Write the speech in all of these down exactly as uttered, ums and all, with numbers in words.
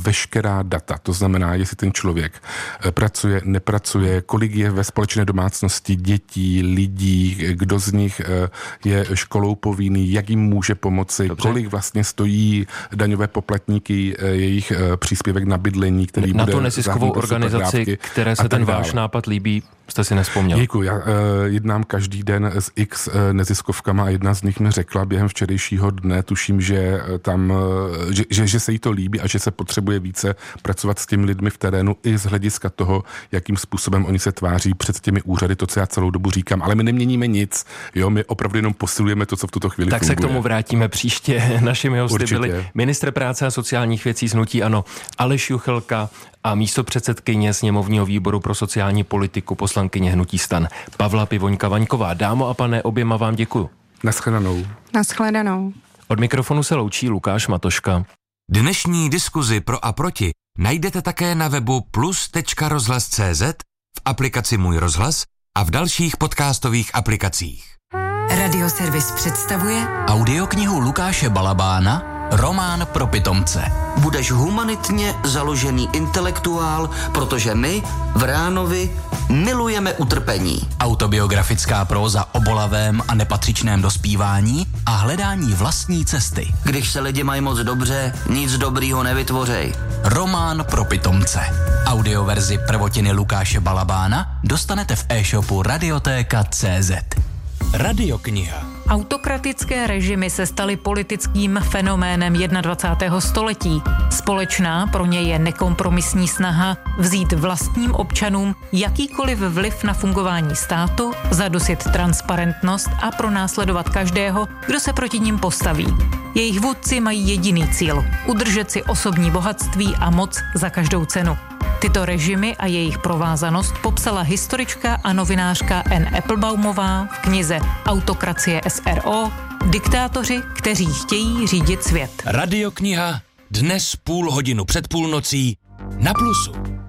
veškerá data, to znamená, jestli ten člověk pracuje, nepracuje, kolik je ve společné domácnosti dětí, lidí, kdo z nich je školou povinný, jak jim může pomoci, Dobře. kolik vlastně stojí daňové poplatníky jejich příspěvek na bydlení, který na bude tu neziskovou organizaci, které se ten váš nápad líbí, jste si nespomněl. Děkuji, já uh, jednám každý den s x uh, neziskovkama a jedna z nich mi řekla během včerejšího dne, tuším, že tam, uh, že, že, že se jí to líbí a že se potřebuje více pracovat s těmi lidmi v terénu i z hlediska toho, jakým způsobem oni se tváří před těmi úřady, to, co já celou dobu říkám, ale my neměníme nic, jo, my opravdu jenom posilujeme to, co v tuto chvíli tak funguje. Tak se k tomu vrátíme příště. Našimi hosty Určitě. byli ministr práce a sociálních věcí z hnutí ANO Aleš Juchelka a místopředsedkyně sněmovního výboru pro sociální politiku poslankyně hnutí STAN Pavla Pivoňka-Vaňková. Dámo a pane, oběma vám děkuju. Naschledanou. Naschledanou. Od mikrofonu se loučí Lukáš Matoška. Dnešní diskuzi pro a proti najdete také na webu plus tečka rozhlas tečka cé zet, v aplikaci Můj rozhlas a v dalších podcastových aplikacích. Radioservis představuje audioknihu Lukáše Balabána Román pro pitomce. Budeš humanitně založený intelektuál, protože my v Ránovi milujeme utrpení. Autobiografická próza o bolavém a nepatřičném dospívání a hledání vlastní cesty. Když se lidi mají moc dobře, nic dobrýho nevytvořej. Román pro pitomce. Audioverzi prvotiny Lukáše Balabána dostanete v e-shopu radiotéka tečka cé zet. Radiokniha. Autokratické režimy se staly politickým fenoménem dvacátého prvního století. Společná pro ně je nekompromisní snaha vzít vlastním občanům jakýkoliv vliv na fungování státu, zadusit transparentnost a pronásledovat každého, kdo se proti nim postaví. Jejich vůdci mají jediný cíl – udržet si osobní bohatství a moc za každou cenu. Tyto režimy a jejich provázanost popsala historička a novinářka Anne Appelbaumová v knize Autokracie es er ó – Diktátoři, kteří chtějí řídit svět. Radiokniha dnes půl hodinu před půlnocí na Plusu.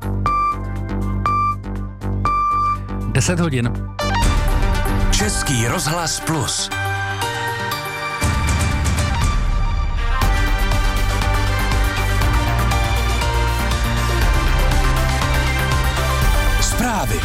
deset hodin. Český rozhlas Plus. Zprávy.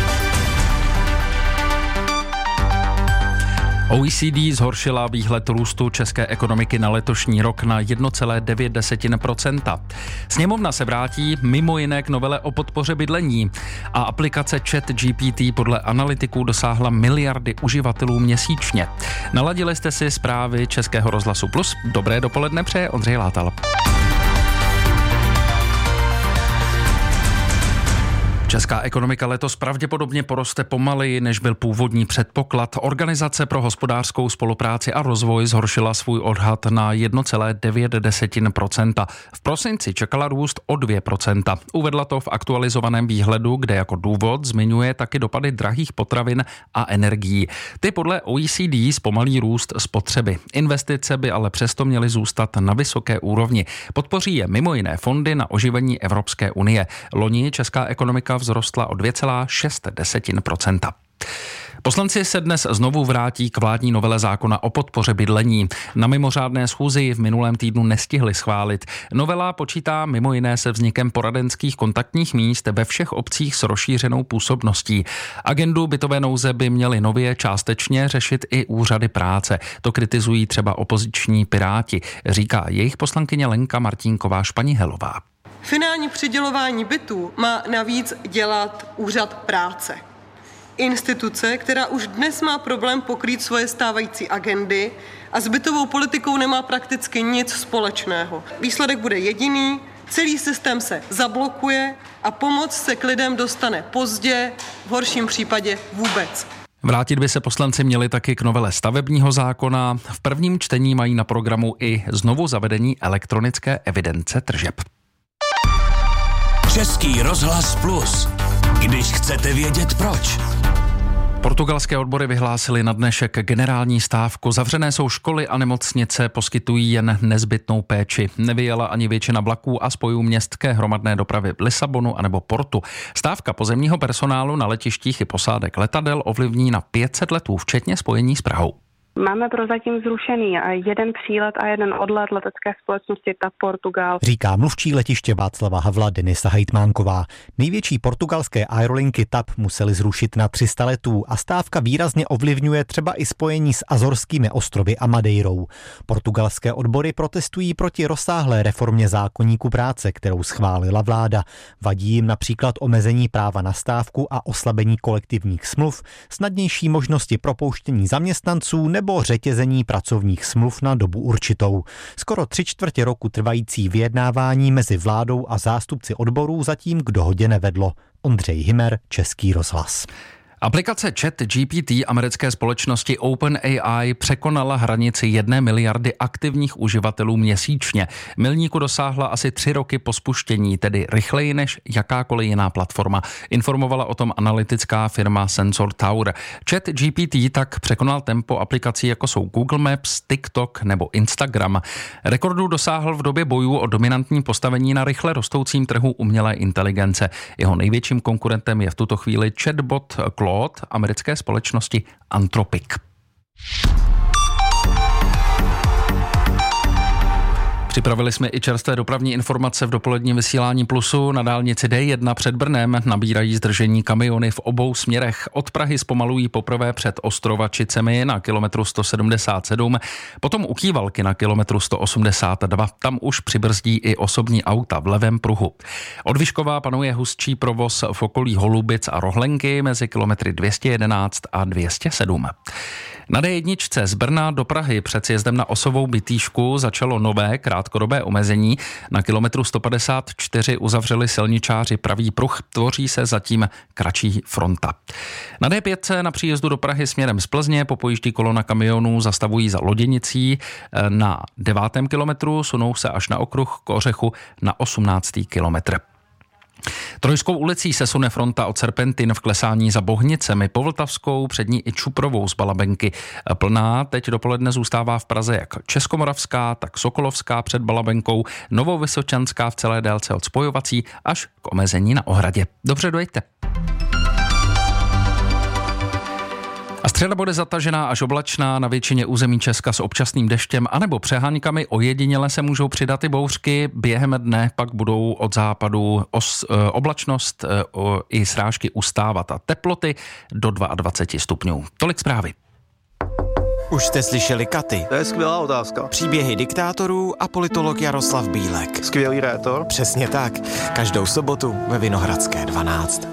O E C D zhoršila výhled růstu české ekonomiky na letošní rok na jedna celá devět procenta. Sněmovna se vrátí mimo jiné k novele o podpoře bydlení a aplikace ChatGPT podle analytiků dosáhla miliardy uživatelů měsíčně. Naladili jste si zprávy Českého rozhlasu Plus. Dobré dopoledne přeje Ondřej Látal. Česká ekonomika letos pravděpodobně poroste pomaleji, než byl původní předpoklad. Organizace pro hospodářskou spolupráci a rozvoj zhoršila svůj odhad na jedna celá devět procenta. V prosinci čekala růst o dvě procenta. Uvedla to v aktualizovaném výhledu, kde jako důvod zmiňuje taky dopady drahých potravin a energií. Ty podle O E C D zpomalí růst spotřeby. Investice by ale přesto měly zůstat na vysoké úrovni. Podpoří je mimo jiné fondy na oživení Evropské unie. Loni česká ekonomika vzrostla o dvě celá šest procenta. Poslanci se dnes znovu vrátí k vládní novele zákona o podpoře bydlení. Na mimořádné schůzi v minulém týdnu nestihli schválit. Novela počítá mimo jiné se vznikem poradenských kontaktních míst ve všech obcích s rozšířenou působností. Agendu bytové nouze by měly nově částečně řešit i úřady práce. To kritizují třeba opoziční Piráti, říká jejich poslankyně Lenka Martínková-Španihelová. Finální přidělování bytů má navíc dělat úřad práce. Instituce, která už dnes má problém pokrýt svoje stávající agendy a s bytovou politikou nemá prakticky nic společného. Výsledek bude jediný, celý systém se zablokuje a pomoc se k lidem dostane pozdě, v horším případě vůbec. Vrátit by se poslanci měli taky k novele stavebního zákona. V prvním čtení mají na programu i znovu zavedení elektronické evidence tržeb. Český rozhlas Plus. Když chcete vědět proč. Portugalské odbory vyhlásily na dnešek generální stávku. Zavřené jsou školy a nemocnice, poskytují jen nezbytnou péči. Nevyjela ani většina vlaků a spojů městské hromadné dopravy v Lisabonu anebo Portu. Stávka pozemního personálu na letištích i posádek letadel ovlivní na pět set letů, včetně spojení s Prahou. Máme prozatím zrušený jeden přílet a jeden odlet letecké společnosti TAP Portugal. Říká mluvčí letiště Václava Havla Denisa Hejtmánková. Největší portugalské aerolinky TAP musely zrušit na tři sta letů a stávka výrazně ovlivňuje třeba i spojení s Azorskými ostrovy a Madeirou. Portugalské odbory protestují proti rozsáhlé reformě zákoníku práce, kterou schválila vláda. Vadí jim například omezení práva na stávku a oslabení kolektivních smluv, snadnější možnosti propouštění zaměstnanců nebo řetězení pracovních smluv na dobu určitou. Skoro tři čtvrtě roku trvající vyjednávání mezi vládou a zástupci odborů zatím k dohodě nevedlo. Ondřej Himer, Český rozhlas. Aplikace ChatGPT americké společnosti OpenAI překonala hranici jedné miliardy aktivních uživatelů měsíčně. Milníku dosáhla asi tři roky po spuštění, tedy rychleji než jakákoliv jiná platforma. Informovala o tom analytická firma Sensor Tower. ChatGPT tak překonal tempo aplikací jako jsou Google Maps, TikTok nebo Instagram. Rekordu dosáhl v době bojů o dominantní postavení na rychle rostoucím trhu umělé inteligence. Jeho největším konkurentem je v tuto chvíli chatbot Claude americké společnosti Anthropic. Připravili jsme i čerstvé dopravní informace v dopoledním vysílání Plusu. Na dálnici D jedna před Brnem nabírají zdržení kamiony v obou směrech. Od Prahy zpomalují poprvé před Ostrovačicemi na kilometru sto sedmdesát sedm, potom u Kývalky na kilometru sto osmdesát dva. Tam už přibrzdí i osobní auta v levém pruhu. Od Vyškova panuje hustší provoz v okolí Holubic a Rohlenky mezi kilometry dvě stě jedenáct a dvě stě sedm. Na D jedna z Brna do Prahy před sjezdem na Osovou Bytýšku začalo nové krátkodobé omezení. Na kilometru sto padesát čtyři uzavřeli silničáři pravý pruh, tvoří se zatím kratší fronta. Na D pět na příjezdu do Prahy směrem z Plzně po pojíždí kolona kamionů zastavují za Loděnicí. Na devátém kilometru sunou se až na okruh k Ořechu na osmnáctý kilometr. Trojskou ulicí se sune fronta od Serpentin v klesání za Bohnicemi po Vltavskou, před ní i Čuprovou z Balabenky. Plná teď dopoledne zůstává v Praze jak Českomoravská, tak Sokolovská před Balabenkou, Novovysočanská v celé délce od Spojovací až k omezení na Ohradě. Dobře, dojďte. A středa bude zatažená až oblačná, na většině území Česka s občasným deštěm anebo přeháňkami, ojediněle se můžou přidat i bouřky, během dne pak budou od západu os, e, oblačnost e, o, i srážky ustávat a teploty do dvacet dva stupňů. Tolik zprávy. Už jste slyšeli Katy? To je skvělá otázka. Příběhy diktátorů a politolog Jaroslav Bílek. Skvělý rétor. Přesně tak. Každou sobotu ve Vinohradské dvanáct.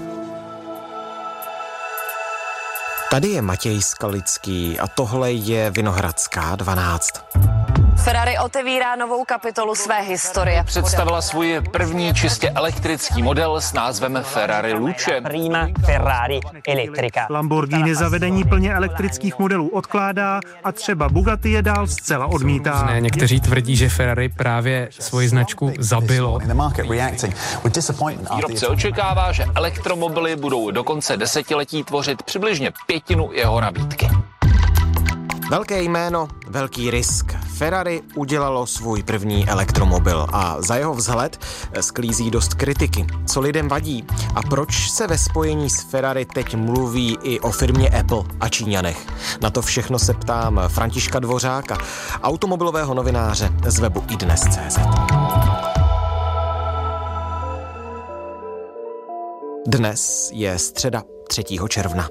Tady je Matěj Skalický a tohle je Vinohradská dvanáct. Ferrari otevírá novou kapitolu své historie. Představila svůj první čistě elektrický model s názvem Ferrari Luce. Prima Ferrari elektrika. Lamborghini zavedení plně elektrických modelů odkládá a třeba Bugatti je dál zcela odmítá. Ne, někteří tvrdí, že Ferrari právě svoji značku zabilo. Výrobce očekává, že elektromobily budou do konce desetiletí tvořit přibližně pětinu jeho nabídky. Velké jméno, velký risk. Ferrari udělalo svůj první elektromobil a za jeho vzhled sklízí dost kritiky. Co lidem vadí a proč se ve spojení s Ferrari teď mluví i o firmě Apple a Číňanech? Na to všechno se ptám Františka Dvořáka, automobilového novináře z webu i dnes tečka cé zet. Dnes je středa třetího června.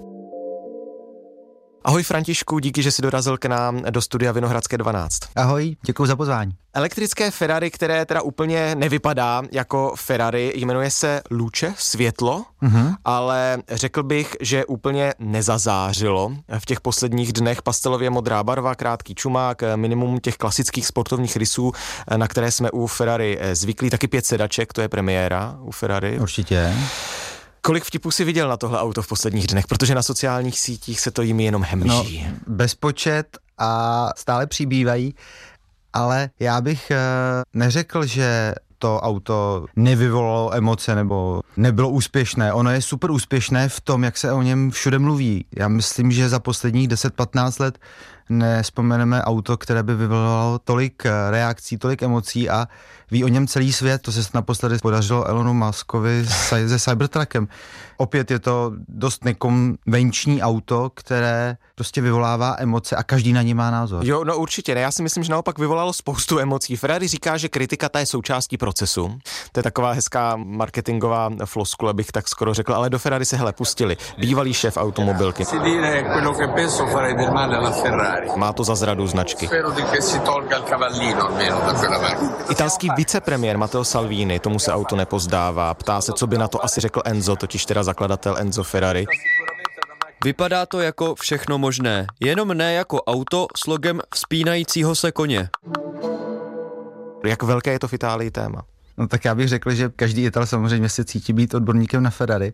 Ahoj Františku, díky, že jsi dorazil k nám do studia Vinohradské dvanáct. Ahoj, děkuji za pozvání. Elektrické Ferrari, které teda úplně nevypadá jako Ferrari, jmenuje se Luce, světlo, mm-hmm. ale řekl bych, že úplně nezazářilo. V těch posledních dnech pastelově modrá barva, krátký čumák, minimum těch klasických sportovních rysů, na které jsme u Ferrari zvyklí, taky pět sedaček, to je premiéra u Ferrari. Určitě. Kolik vtipů jsi viděl na tohle auto v posledních dnech? Protože na sociálních sítích se to jimi jenom hemží. No, bezpočet a stále přibývají, ale já bych e, neřekl, že to auto nevyvolalo emoce nebo nebylo úspěšné. Ono je super úspěšné v tom, jak se o něm všude mluví. Já myslím, že za posledních deset patnáct let nespomeneme auto, které by vyvolalo tolik reakcí, tolik emocí a ví o něm celý svět. To se naposledy podařilo Elonu Muskovi se Cybertruckem. Opět je to dost nekonvenční auto, které prostě vyvolává emoce a každý na ně má názor. Jo, no určitě ne. Já si myslím, že naopak vyvolalo spoustu emocí. Ferrari říká, že kritika ta je součástí procesu. To je taková hezká marketingová floskule, bych tak skoro řekl, ale do Ferrari se hele pustili. Bývalý šéf automobilky. Má to za zradu značky. Italský vicepremiér Matteo Salvini, tomu se auto nepozdává. Ptá se, co by na to asi řekl Enzo, totiž teda zakladatel Enzo Ferrari. Vypadá to jako všechno možné, jenom ne jako auto s logem vzpínajícího se koně. Jak velké je to v Itálii téma? No tak já bych řekl, že každý Ital samozřejmě se cítí být odborníkem na Ferrari,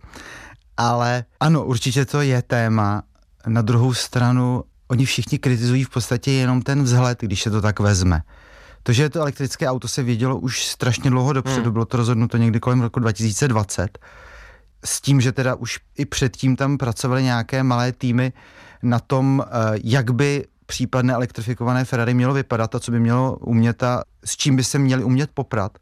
ale ano, určitě to je téma. Na druhou stranu, oni všichni kritizují v podstatě jenom ten vzhled, když se to tak vezme. To, že je to elektrické auto, se vědělo už strašně dlouho dopředu, hmm. bylo to rozhodnuto někdy kolem roku dva tisíce dvacet, s tím, že teda už i předtím tam pracovaly nějaké malé týmy na tom, jak by případné elektrifikované Ferrari mělo vypadat a co by mělo umět a s čím by se měli umět poprat.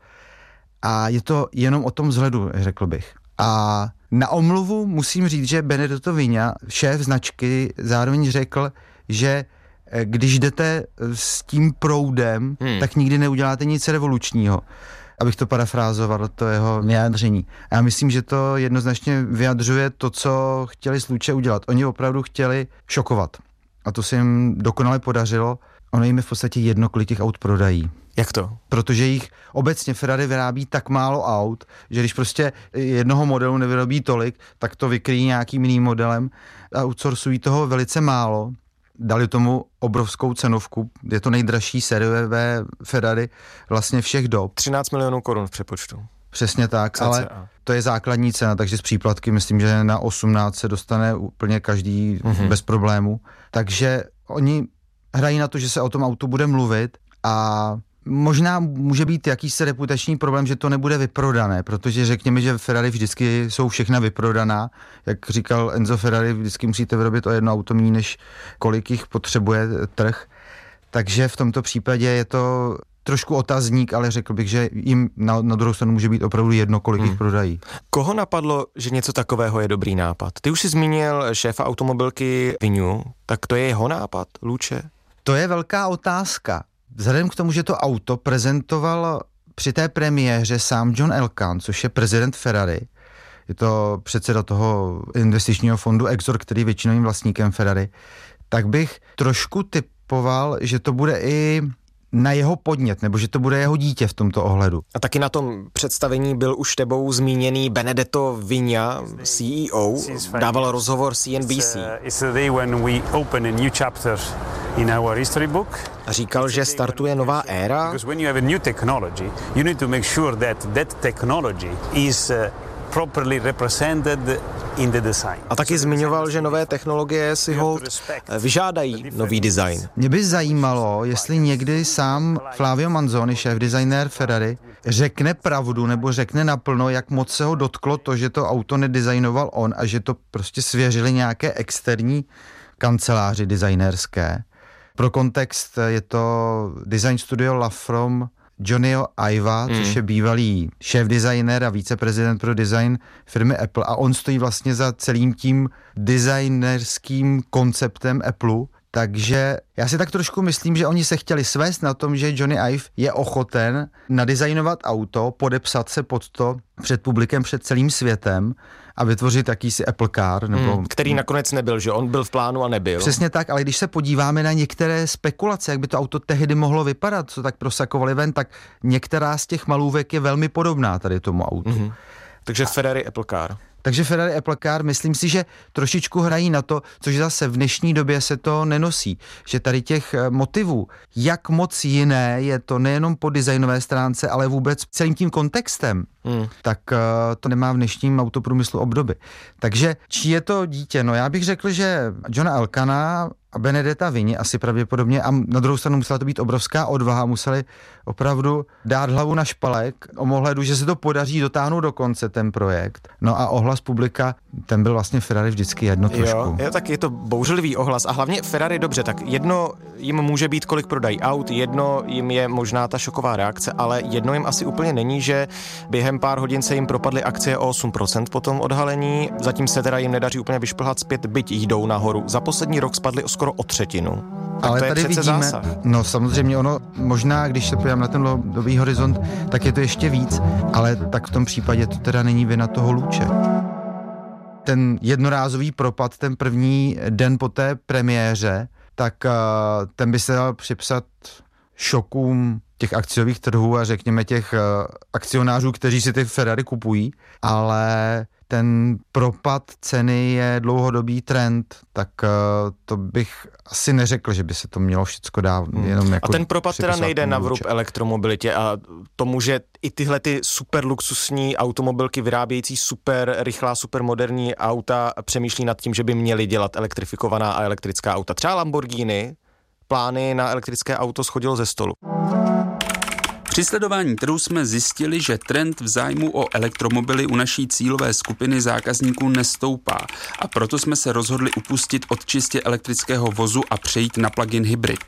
A je to jenom o tom vzhledu, řekl bych. A na omluvu musím říct, že Benedetto Vigna, šéf značky, zároveň řekl, že když jdete s tím proudem, hmm. tak nikdy neuděláte nic revolučního. Abych to parafrázoval, to jeho vyjádření. A já myslím, že to jednoznačně vyjadřuje to, co chtěli s Luce udělat. Oni opravdu chtěli šokovat. A to se jim dokonale podařilo. Ono jim je v podstatě jedno, kolik těch aut prodají. Jak to? Protože jich obecně Ferrari vyrábí tak málo aut, že když prostě jednoho modelu nevyrobí tolik, tak to vykryjí nějakým jiným modelem a outsourcují toho velice málo. Dali tomu obrovskou cenovku, je to nejdražší sériové Ferrari vlastně všech dob. třináct milionů korun v přepočtu. Přesně tak, C C A. Ale to je základní cena, takže z příplatky myslím, že na osmnáct se dostane úplně každý mm-hmm. bez problému. Takže oni hrají na to, že se o tom autu bude mluvit a možná může být jakýsi reputační problém, že to nebude vyprodané, protože řekněme, že Ferrari vždycky jsou všechna vyprodaná. Jak říkal Enzo Ferrari, vždycky musíte vyrobit o jedno auto méně, než kolik jich potřebuje trh. Takže v tomto případě je to trošku otazník, ale řekl bych, že jim na, na druhou stranu může být opravdu jedno, kolik hmm. jich prodají. Koho napadlo, že něco takového je dobrý nápad? Ty už jsi zmínil šéfa automobilky Vignu, tak to je jeho nápad, Luce? To je velká otázka. Vzhledem k tomu, že to auto prezentoval při té premiéře sám John Elkann, což je prezident Ferrari, je to předseda toho investičního fondu Exor, který je většinovým vlastníkem Ferrari, tak bych trošku typoval, že to bude i na jeho podnět, nebo že to bude jeho dítě v tomto ohledu. A taky na tom představení byl už tebou zmíněný Benedetto Vigna, C E O, dával rozhovor C N B C. A říkal, že startuje nová éra. A taky zmiňoval, že nové technologie si hold vyžádají nový design. Mě by zajímalo, jestli někdy sám Flavio Manzoni, šéf-designér Ferrari, řekne pravdu nebo řekne naplno, jak moc se ho dotklo to, že to auto nedizajnoval on a že to prostě svěřili nějaké externí kanceláři designérské. Pro kontext je to design studio Lafrom Johnnyho Iva, mm. což je bývalý šéf-designér a viceprezident pro design firmy Apple a on stojí vlastně za celým tím designerským konceptem Apple. Takže já si tak trošku myslím, že oni se chtěli svést na tom, že Johnny Ive je ochoten nadizajnovat auto, podepsat se pod to před publikem, před celým světem a vytvořit jakýsi Apple Car. Nebo... Hmm, který nakonec nebyl, že on byl v plánu a nebyl. Přesně tak, ale když se podíváme na některé spekulace, jak by to auto tehdy mohlo vypadat, co tak prosakovali ven, tak některá z těch malůvek je velmi podobná tady tomu autu. Hmm. Takže Ferrari Apple Car. Takže Ferrari Apple Car, myslím si, že trošičku hrají na to, což zase v dnešní době se to nenosí. Že tady těch motivů, jak moc jiné je to nejenom po designové stránce, ale vůbec celým tím kontextem, Hmm. tak uh, to nemá v dnešním autoprůmyslu obdoby. Takže čí je to dítě? No já bych řekl, že Johna Elkanna a Benedetta Vině asi pravděpodobně, a na druhou stranu musela to být obrovská odvaha, museli opravdu dát hlavu na špalek o ohledu, že se to podaří dotáhnout do konce ten projekt. No a ohlas publika, ten byl vlastně Ferrari vždycky jedno trošku. Jo, jo, tak je to bouřlivý ohlas a hlavně Ferrari dobře, tak jedno jim může být, kolik prodají aut, jedno jim je možná ta šoková reakce, ale jedno jim asi úplně není, že během pár hodin se jim propadly akcie o osm procent po tom odhalení, zatím se teda jim nedaří úplně vyšplhat zpět, byť jdou nahoru. Za poslední rok spadly skoro o třetinu. Tak ale to je tady vidíme, zásah. No samozřejmě ono, možná když se podívám na ten dlouhodobý horizont, tak je to ještě víc, ale tak v tom případě to teda není vina toho Luče. Ten jednorázový propad, ten první den po té premiéře, tak uh, ten by se dal připsat šokům těch akciových trhů a řekněme těch uh, akcionářů, kteří si ty Ferrari kupují, ale ten propad ceny je dlouhodobý trend, tak uh, to bych asi neřekl, že by se to mělo všecko dát jenom jako... A ten propad teda nejde na vrub elektromobilitě a tomu, že i tyhle ty super luxusní automobilky vyrábějící super rychlá, super moderní auta přemýšlí nad tím, že by měli dělat elektrifikovaná a elektrická auta. Třeba Lamborghini plány na elektrické auto shodilo ze stolu. Při sledování trhu jsme zjistili, že trend v zájmu o elektromobily u naší cílové skupiny zákazníků nestoupá a proto jsme se rozhodli upustit od čistě elektrického vozu a přejít na plug-in hybrid.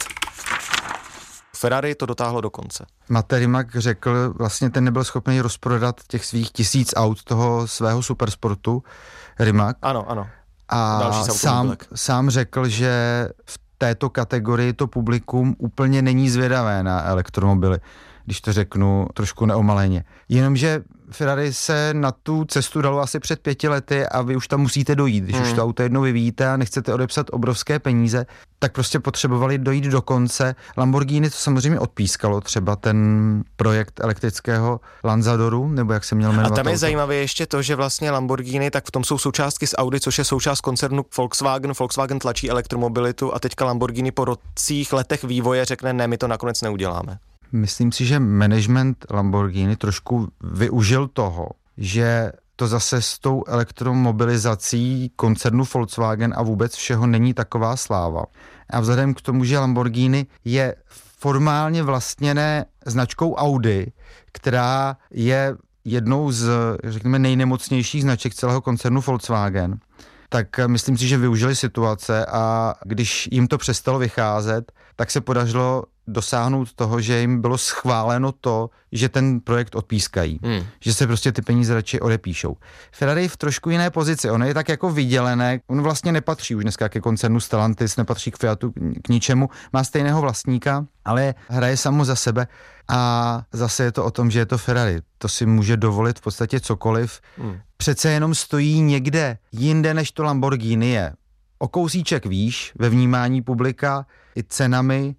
Ferrari to dotáhlo do konce. Mate Rimac řekl, vlastně ten nebyl schopný rozprodat těch svých tisíc aut toho svého supersportu Rimac. Ano, ano. A sám, sám řekl, že v této kategorii to publikum úplně není zvědavé na elektromobily, když to řeknu trošku neomaleně. Jenomže Ferrari se na tu cestu dalo asi před pěti lety a vy už tam musíte dojít. Když hmm. už to auto jednou vyvíjíte a nechcete odepsat obrovské peníze, tak prostě potřebovali dojít do konce. Lamborghini to samozřejmě odpískalo, třeba ten projekt elektrického Lanzadoru, nebo jak se měl jmenovat. A tam je auto. zajímavé ještě to, že vlastně Lamborghini, tak v tom jsou součástky z Audi, což je součást koncernu Volkswagen. Volkswagen tlačí elektromobilitu a teďka Lamborghini po rocích letech vývoje řekne, ne, my to nakonec neuděláme. Myslím si, že management Lamborghini trošku využil toho, že to zase s tou elektromobilizací koncernu Volkswagen a vůbec všeho není taková sláva. A vzhledem k tomu, že Lamborghini je formálně vlastněné značkou Audi, která je jednou z, řekněme, nejnemocnějších značek celého koncernu Volkswagen, tak myslím si, že využili situace a když jim to přestalo vycházet, tak se podařilo dosáhnout toho, že jim bylo schváleno to, že ten projekt odpískají. Hmm. Že se prostě ty peníze radši odepíšou. Ferrari je v trošku jiné pozici. Ono je tak jako vydělené. On vlastně nepatří už dneska ke koncernu Stellantis, nepatří k Fiatu k ničemu. Má stejného vlastníka, ale hraje samo za sebe. A zase je to o tom, že je to Ferrari. To si může dovolit v podstatě cokoliv. Hmm. Přece jenom stojí někde jinde, než to Lamborghini je. O kousíček výš ve vnímání publika i cenami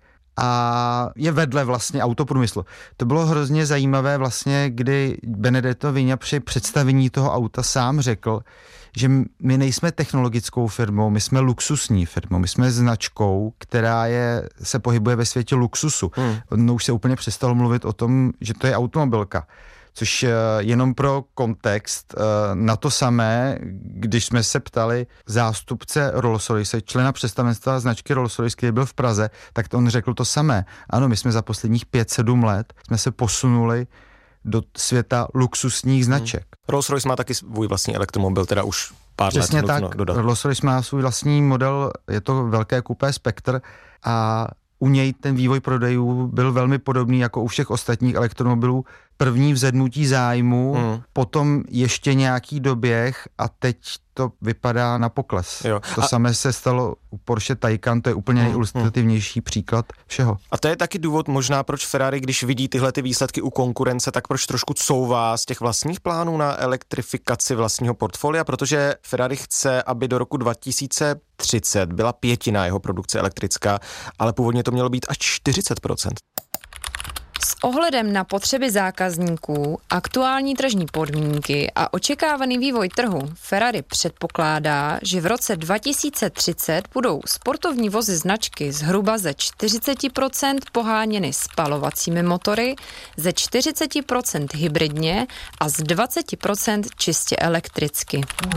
a je vedle vlastně autoprůmyslu. To bylo hrozně zajímavé vlastně, kdy Benedetto Vigna při představení toho auta sám řekl, že my nejsme technologickou firmou, my jsme luxusní firmou, my jsme značkou, která je, se pohybuje ve světě luxusu. Hmm. No už se úplně přestalo mluvit o tom, že to je automobilka. Což jenom pro kontext, na to samé, když jsme se ptali zástupce Rolls-Royce, člena představenstva značky Rolls-Royce, který byl v Praze, tak to on řekl to samé. Ano, my jsme za posledních pět sedm let jsme se posunuli do světa luxusních značek. Hmm. Rolls-Royce má taky svůj vlastní elektromobil, teda už pár Přesně let tak, dodat. Rolls-Royce má svůj vlastní model, je to velké kupé Spectre a u něj ten vývoj prodejů byl velmi podobný jako u všech ostatních elektromobilů. První vzedmutí zájmu, hmm. potom ještě nějaký doběh a teď to vypadá na pokles. Jo. To a... samé se stalo u Porsche Taycan, to je úplně hmm. nejilustrativnější hmm. příklad všeho. A to je taky důvod možná, proč Ferrari, když vidí tyhle ty výsledky u konkurence, tak proč trošku couvá z těch vlastních plánů na elektrifikaci vlastního portfolia, protože Ferrari chce, aby do roku dva tisíce třicet byla pětina jeho produkce elektrická, ale původně to mělo být až čtyřicet procent. S ohledem na potřeby zákazníků, aktuální tržní podmínky a očekávaný vývoj trhu Ferrari předpokládá, že v roce dva tisíce třicet budou sportovní vozy značky zhruba ze čtyřicet procent poháněny spalovacími motory, ze čtyřicet procent hybridně a z dvacet procent čistě elektricky.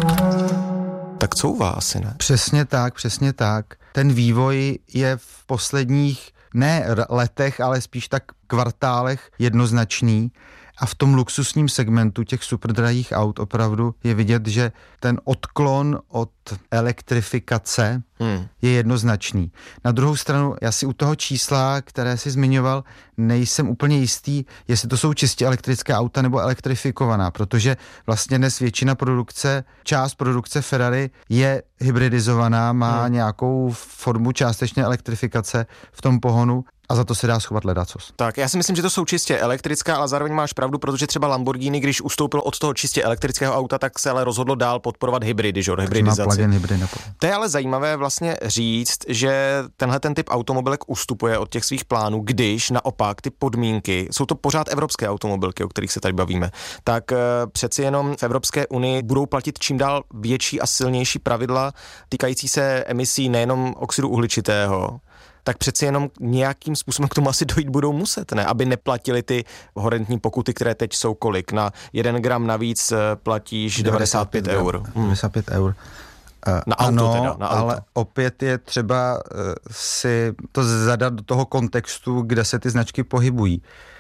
Tak couvá asi, ne? Přesně tak, přesně tak. Ten vývoj je v posledních ne letech, ale spíš tak kvartálech jednoznačný. A v tom luxusním segmentu těch superdrahých aut opravdu je vidět, že ten odklon od elektrifikace hmm. je jednoznačný. Na druhou stranu, já si u toho čísla, které jsi zmiňoval, nejsem úplně jistý, jestli to jsou čistě elektrická auta nebo elektrifikovaná, protože vlastně dnes většina produkce, část produkce Ferrari je hybridizovaná, má hmm. nějakou formu částečné elektrifikace v tom pohonu. A za to se dá schovat ledacos. Tak, já si myslím, že to jsou čistě elektrická, ale zároveň máš pravdu, protože třeba Lamborghini, když ustoupil od toho čistě elektrického auta, tak se ale rozhodlo dál podporovat hybridy, že? Hybridizaci. Hybrid to je ale zajímavé vlastně říct, že tenhle ten typ automobilek ustupuje od těch svých plánů, když naopak ty podmínky, jsou to pořád evropské automobilky, o kterých se tady bavíme, tak přeci jenom v Evropské unii budou platit čím dál větší a silnější pravidla týkající se emisí nejenom oxidu uhličitého, tak přeci jenom nějakým způsobem k tomu asi dojít budou muset, ne? Aby neplatili ty horentní pokuty, které teď jsou kolik. Na jeden gram navíc platíš devadesát pět eur. devadesát pět eur. Na auto ano, teda, na auto. Ale opět je třeba uh, si to zadat do toho kontextu, kde se ty značky pohybují.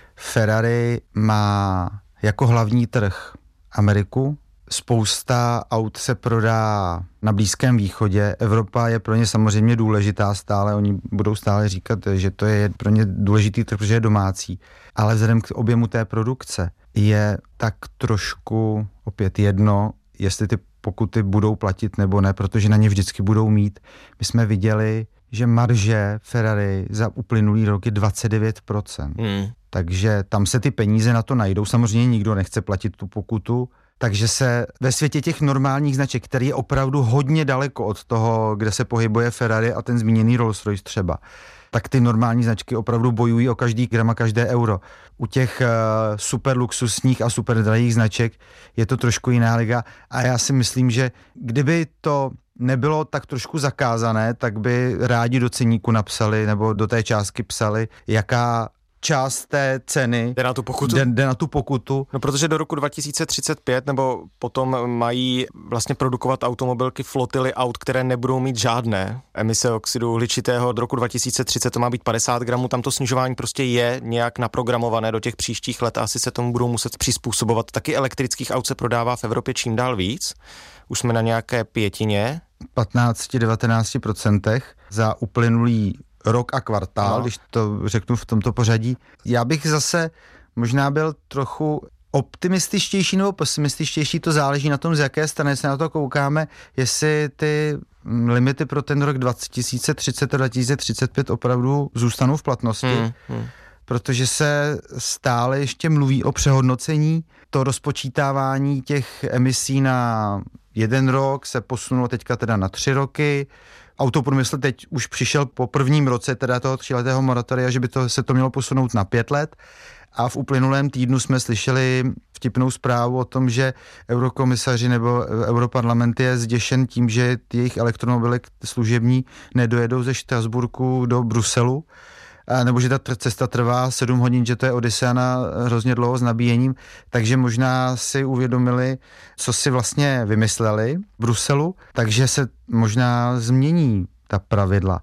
Ferrari má jako hlavní trh Ameriku, spousta aut se prodá na Blízkém východě. Evropa je pro ně samozřejmě důležitá stále, oni budou stále říkat, že to je pro ně důležitý trh, protože je domácí. Ale vzhledem k objemu té produkce je tak trošku opět jedno, jestli ty pokuty budou platit nebo ne, protože na ně vždycky budou mít. My jsme viděli, že marže Ferrari za uplynulý rok je dvacet devět procent. Hmm. Takže tam se ty peníze na to najdou. Samozřejmě nikdo nechce platit tu pokutu, takže se ve světě těch normálních značek, který je opravdu hodně daleko od toho, kde se pohybuje Ferrari a ten zmíněný Rolls-Royce třeba, tak ty normální značky opravdu bojují o každý gram a každé euro. U těch uh, super luxusních a super drahých značek je to trošku jiná liga a já si myslím, že kdyby to nebylo tak trošku zakázané, tak by rádi do ceníku napsali nebo do té částky psali, jaká část té ceny jde na tu pokutu. Jde, jde na tu pokutu. No protože do roku dva tisíce třicet pět nebo potom mají vlastně produkovat automobilky flotily aut, které nebudou mít žádné emise oxidu uhličitého. Do roku dva tisíce třicet to má být padesát gramů, tam to snižování prostě je nějak naprogramované do těch příštích let a asi se tomu budou muset přizpůsobovat. Taky elektrických aut se prodává v Evropě čím dál víc. Už jsme na nějaké pětině. patnáct až devatenáct procentech za uplynulý rok a kvartál, no. Když to řeknu v tomto pořadí. Já bych zase možná byl trochu optimističtější nebo pesimističtější, to záleží na tom, z jaké strany se na to koukáme, jestli ty limity pro ten rok dva tisíce třicet a dva tisíce třicet pět opravdu zůstanou v platnosti, hmm, hmm. protože se stále ještě mluví o přehodnocení, to rozpočítávání těch emisí na jeden rok se posunulo teďka teda na tři roky. Autoprůmysl teď už přišel po prvním roce teda toho tříletého moratoria, že by to, se to mělo posunout na pět let a v uplynulém týdnu jsme slyšeli vtipnou zprávu o tom, že eurokomisaři nebo europarlament je zděšen tím, že jejich elektromobily služební nedojedou ze Štrasburku do Bruselu, nebo že ta cesta trvá sedm hodin, že to je odisea na hrozně dlouho s nabíjením, takže možná si uvědomili, co si vlastně vymysleli v Bruselu, takže se možná změní ta pravidla.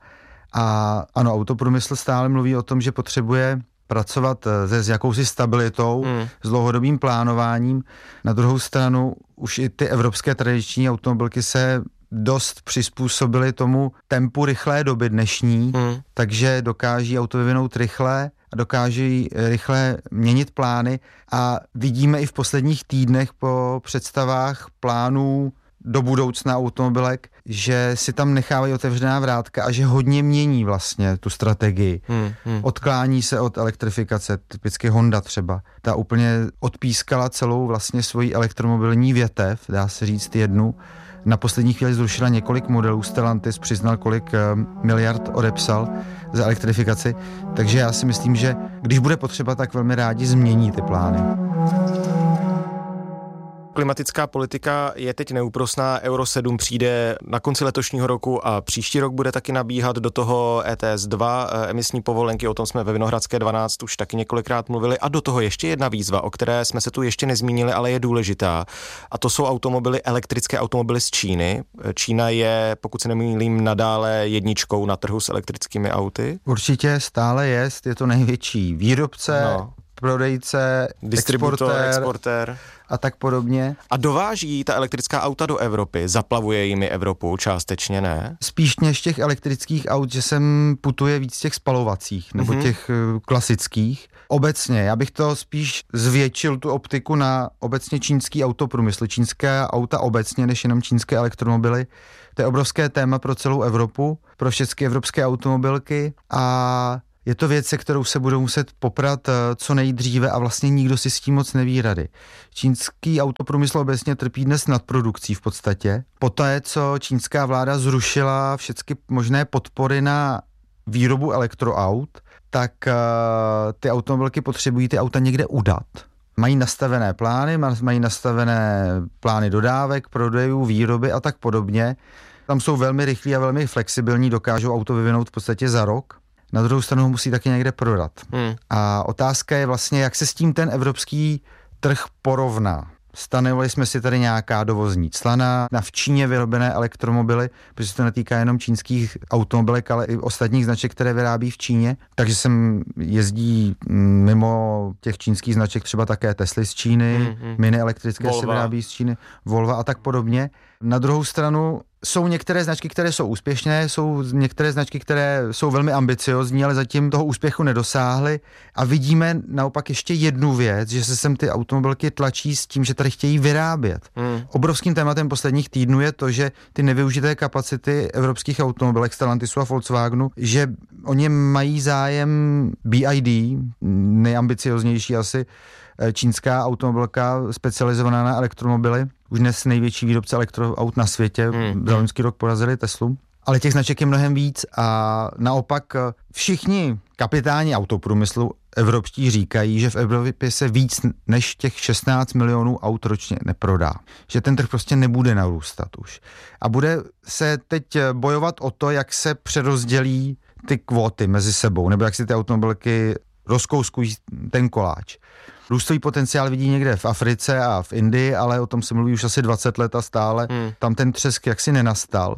A ano, autoprůmysl stále mluví o tom, že potřebuje pracovat se, s jakousi stabilitou, hmm. s dlouhodobým plánováním. Na druhou stranu už i ty evropské tradiční automobilky se dost přizpůsobili tomu tempu rychlé doby dnešní, hmm. takže dokáží auto vyvinout rychle a dokáží rychle měnit plány a vidíme i v posledních týdnech po představách plánů do budoucna automobilek, že si tam nechávají otevřená vrátka a že hodně mění vlastně tu strategii. Hmm, hmm. Odklání se od elektrifikace, typicky Honda třeba. Ta úplně odpískala celou vlastně svoji elektromobilní větev, dá se říct jednu, na poslední chvíli zrušila několik modelů, Stellantis přiznal, kolik miliard odepsal za elektrifikaci, takže já si myslím, že když bude potřeba, tak velmi rádi změní ty plány. Klimatická politika je teď neúprosná, Euro sedm přijde na konci letošního roku a příští rok bude taky nabíhat do toho E T S dva, emisní povolenky, o tom jsme ve Vinohradské dvanáct už taky několikrát mluvili, a do toho ještě jedna výzva, o které jsme se tu ještě nezmínili, ale je důležitá, a to jsou automobily, elektrické automobily z Číny. Čína je, pokud se nemýlím, nadále jedničkou na trhu s elektrickými auty. Určitě stále je, je to největší výrobce, no. prodejce, distributor, exportér, exportér a tak podobně. A dováží ta elektrická auta do Evropy, zaplavuje jimi Evropu, částečně ne? Spíš než těch elektrických aut, že sem putuje víc těch spalovacích, nebo mm-hmm. těch uh, klasických. Obecně, já bych to spíš zvětšil tu optiku na obecně čínský autoprůmysl, čínské auta obecně, než jenom čínské elektromobily. To je obrovské téma pro celou Evropu, pro všechny evropské automobilky a je to věc, se kterou se budou muset poprat co nejdříve a vlastně nikdo si s tím moc neví rady. Čínský autoprůmysl obecně trpí dnes nadprodukcí v podstatě. Poté, co čínská vláda zrušila všechny možné podpory na výrobu elektroaut, tak uh, ty automobilky potřebují ty auta někde udat. Mají nastavené plány, mají nastavené plány dodávek, prodejů, výroby a tak podobně. Tam jsou velmi rychlí a velmi flexibilní, dokážou auto vyvinout v podstatě za rok. Na druhou stranu ho musí taky někde prodat. Hmm. A otázka je vlastně, jak se s tím ten evropský trh porovná. Stanovili jsme si tady nějaká dovozní cla na v Číně vyrobené elektromobily, protože se to netýká jenom čínských automobilek, ale i ostatních značek, které vyrábí v Číně. Takže sem jezdí mimo těch čínských značek třeba také Tesly z Číny, hmm, mini elektrické Volva. Se vyrábí z Číny, Volva a tak podobně. Na druhou stranu jsou některé značky, které jsou úspěšné, jsou některé značky, které jsou velmi ambiciozní, ale zatím toho úspěchu nedosáhly. A vidíme naopak ještě jednu věc, že se sem ty automobilky tlačí s tím, že tady chtějí vyrábět. Hmm. Obrovským tématem posledních týdnů je to, že ty nevyužité kapacity evropských automobilek Stellantisu a Volkswagenu, že oni mají zájem B Y D, nejambicioznější asi čínská automobilka specializovaná na elektromobily, už dnes největší výrobce elektroaut na světě, hmm. za loňský rok porazili Teslu. Ale těch značek je mnohem víc a naopak všichni kapitáni autoprůmyslu evropští říkají, že v Evropě se víc než těch šestnáct milionů aut ročně neprodá. Že ten trh prostě nebude narůstat už. A bude se teď bojovat o to, jak se přerozdělí ty kvóty mezi sebou, nebo jak si ty automobilky rozkouskují ten koláč. Růstový potenciál vidí někde v Africe a v Indii, ale o tom se mluví už asi dvacet let a stále hmm. tam ten třesk jaksi nenastal.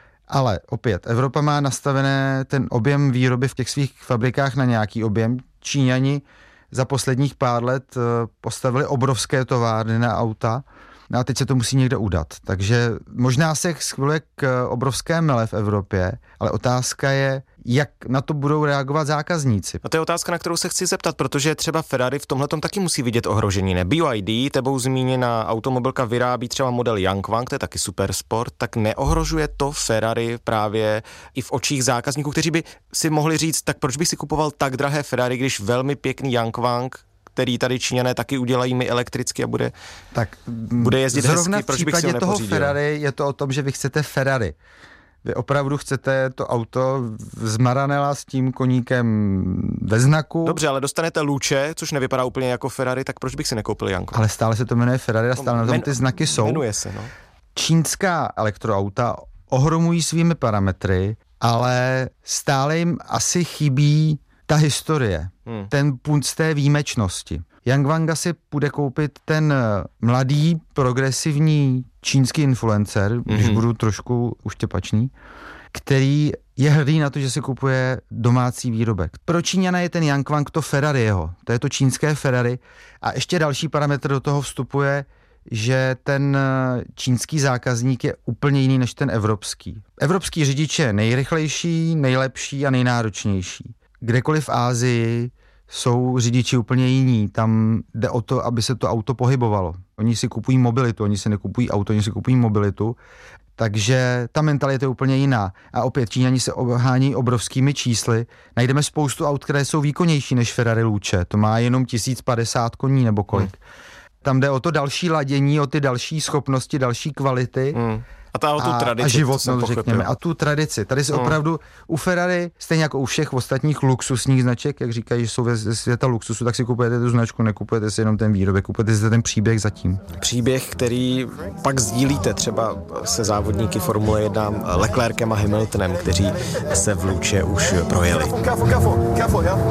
Ale opět, Evropa má nastavené ten objem výroby v těch svých fabrikách na nějaký objem. Číňani za posledních pár let postavili obrovské továrny na auta, no a teď se to musí někde udat. Takže možná se schváluje k obrovské mele v Evropě, ale otázka je, jak na to budou reagovat zákazníci. A to je otázka, na kterou se chci zeptat, protože třeba Ferrari v tomhletom taky musí vidět ohrožení. Ne? B Y D, tebou zmíněná automobilka, vyrábí třeba model Yangwang, to je taky supersport, tak neohrožuje to Ferrari právě i v očích zákazníků, kteří by si mohli říct, tak proč bych si kupoval tak drahé Ferrari, když velmi pěkný Yangwang, který tady Číňané taky udělají mi elektricky a bude, tak, bude jezdit zrovna hezky, proč bych si ho nepořídil? Zrovna v případě toho Ferrari je to o tom, že vy chcete Ferrari. Vy opravdu chcete to auto z Maranella s tím koníkem ve znaku. Dobře, ale dostanete Luce, což nevypadá úplně jako Ferrari, tak proč bych si nekoupil Janko? Ale stále se to jmenuje Ferrari a stále no, na tom men, ty znaky jsou. Jmenuje se, no. Čínská elektroauta ohromují svými parametry, ale stále jim asi chybí ta historie, hmm. ten punt z té výjimečnosti. Yangwanga si půjde koupit ten mladý, progresivní čínský influencer, mm-hmm. když budu trošku uštěpačný, který je hrdý na to, že si kupuje domácí výrobek. Pro Číňana je ten Yangwang to Ferrari jeho, to je to čínské Ferrari a ještě další parametr do toho vstupuje, že ten čínský zákazník je úplně jiný než ten evropský. Evropský řidič je nejrychlejší, nejlepší a nejnáročnější. Kdekoliv v Asii jsou řidiči úplně jiní. Tam jde o to, aby se to auto pohybovalo. Oni si kupují mobilitu, oni si nekupují auto, oni si kupují mobilitu. Takže ta mentalita je úplně jiná. A opět Číňani se obhání obrovskými čísly. Najdeme spoustu aut, které jsou výkonnější než Ferrari Luce. To má jenom tisíc padesát koní nebo kolik. Hmm. Tam jde o to další ladění, o ty další schopnosti, další kvality. Hmm. A, ta, a, tu tradici, a životnost, řekněme, a tu tradici. Tady se no. opravdu u Ferrari, stejně jako u všech ostatních luxusních značek, jak říkají, že jsou ze světa luxusu, tak si kupujete tu značku, nekupujete si jenom ten výrobek, kupujete si ten příběh zatím. Příběh, který pak sdílíte třeba se závodníky Formule jedna Leclerkem a Hamiltonem, kteří se v Luče už projeli. Careful, careful, careful, yeah.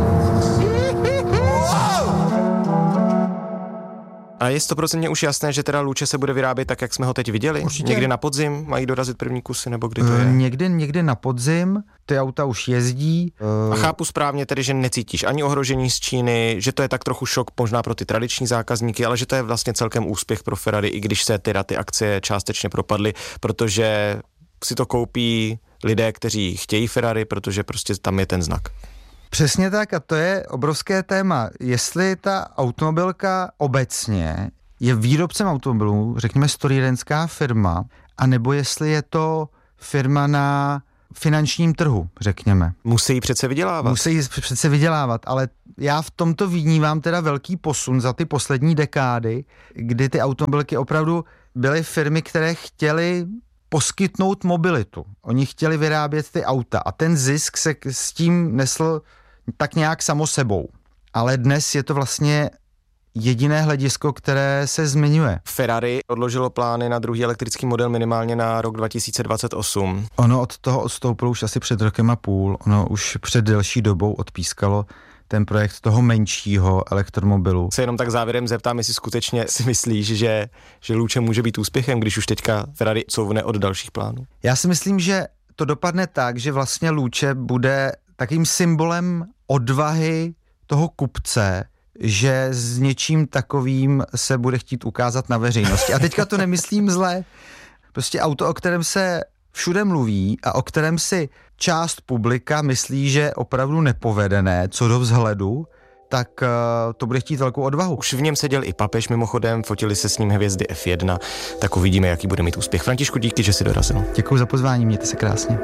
A je stoprocentně už jasné, že teda Luče se bude vyrábět tak, jak jsme ho teď viděli? Určitě. Někdy na podzim mají dorazit první kusy, nebo kdy to je? Někdy, někdy na podzim, ty auta už jezdí. A chápu správně tedy, že necítíš ani ohrožení z Číny, že to je tak trochu šok možná pro ty tradiční zákazníky, ale že to je vlastně celkem úspěch pro Ferrari, i když se teda ty akcie částečně propadly, protože si to koupí lidé, kteří chtějí Ferrari, protože prostě tam je ten znak. Přesně tak a to je obrovské téma. Jestli ta automobilka obecně je výrobcem automobilů, řekněme strojírenská firma, anebo jestli je to firma na finančním trhu, řekněme. Musí přece vydělávat. Musí přece vydělávat, ale já v tomto vnímám teda velký posun za ty poslední dekády, kdy ty automobilky opravdu byly firmy, které chtěly poskytnout mobilitu. Oni chtěli vyrábět ty auta a ten zisk se s tím nesl tak nějak samo sebou. Ale dnes je to vlastně jediné hledisko, které se zmiňuje. Ferrari odložilo plány na druhý elektrický model minimálně na rok dva tisíce dvacet osm. Ono od toho odstoupilo už asi před rokem a půl. Ono už před delší dobou odpískalo ten projekt toho menšího elektromobilu. Se jenom tak závěrem zeptám, jestli skutečně si myslíš, že, že Luče může být úspěchem, když už teďka Ferrari couvne od dalších plánů? Já si myslím, že to dopadne tak, že vlastně Luče bude takým symbolem odvahy toho kupce, že s něčím takovým se bude chtít ukázat na veřejnosti. A teďka to nemyslím zle. Prostě auto, o kterém se všude mluví a o kterém si část publika myslí, že je opravdu nepovedené co do vzhledu, tak uh, to bude chtít velkou odvahu. Už v něm seděl i papež mimochodem, fotili se s ním hvězdy F jedna, tak uvidíme, jaký bude mít úspěch. Františku, díky, že jsi dorazil. Děkuji za pozvání, mějte se krásně.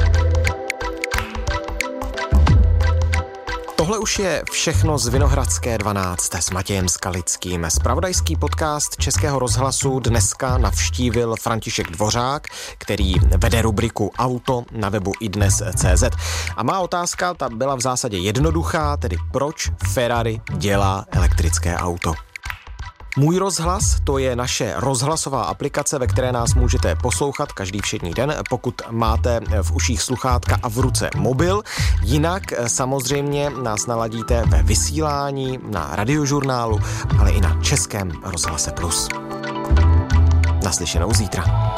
Tohle už je všechno z Vinohradské dvanáct s Matějem Skalickým. Zpravodajský podcast Českého rozhlasu dneska navštívil František Dvořák, který vede rubriku Auto na webu idnes tečka cé zet. A má otázka, ta byla v zásadě jednoduchá, tedy proč Ferrari dělá elektrické auto. Můj rozhlas, to je naše rozhlasová aplikace, ve které nás můžete poslouchat každý všední den, pokud máte v uších sluchátka a v ruce mobil. Jinak samozřejmě nás naladíte ve vysílání, na radiožurnálu, ale i na Českém rozhlase Plus. Naslyšenou zítra.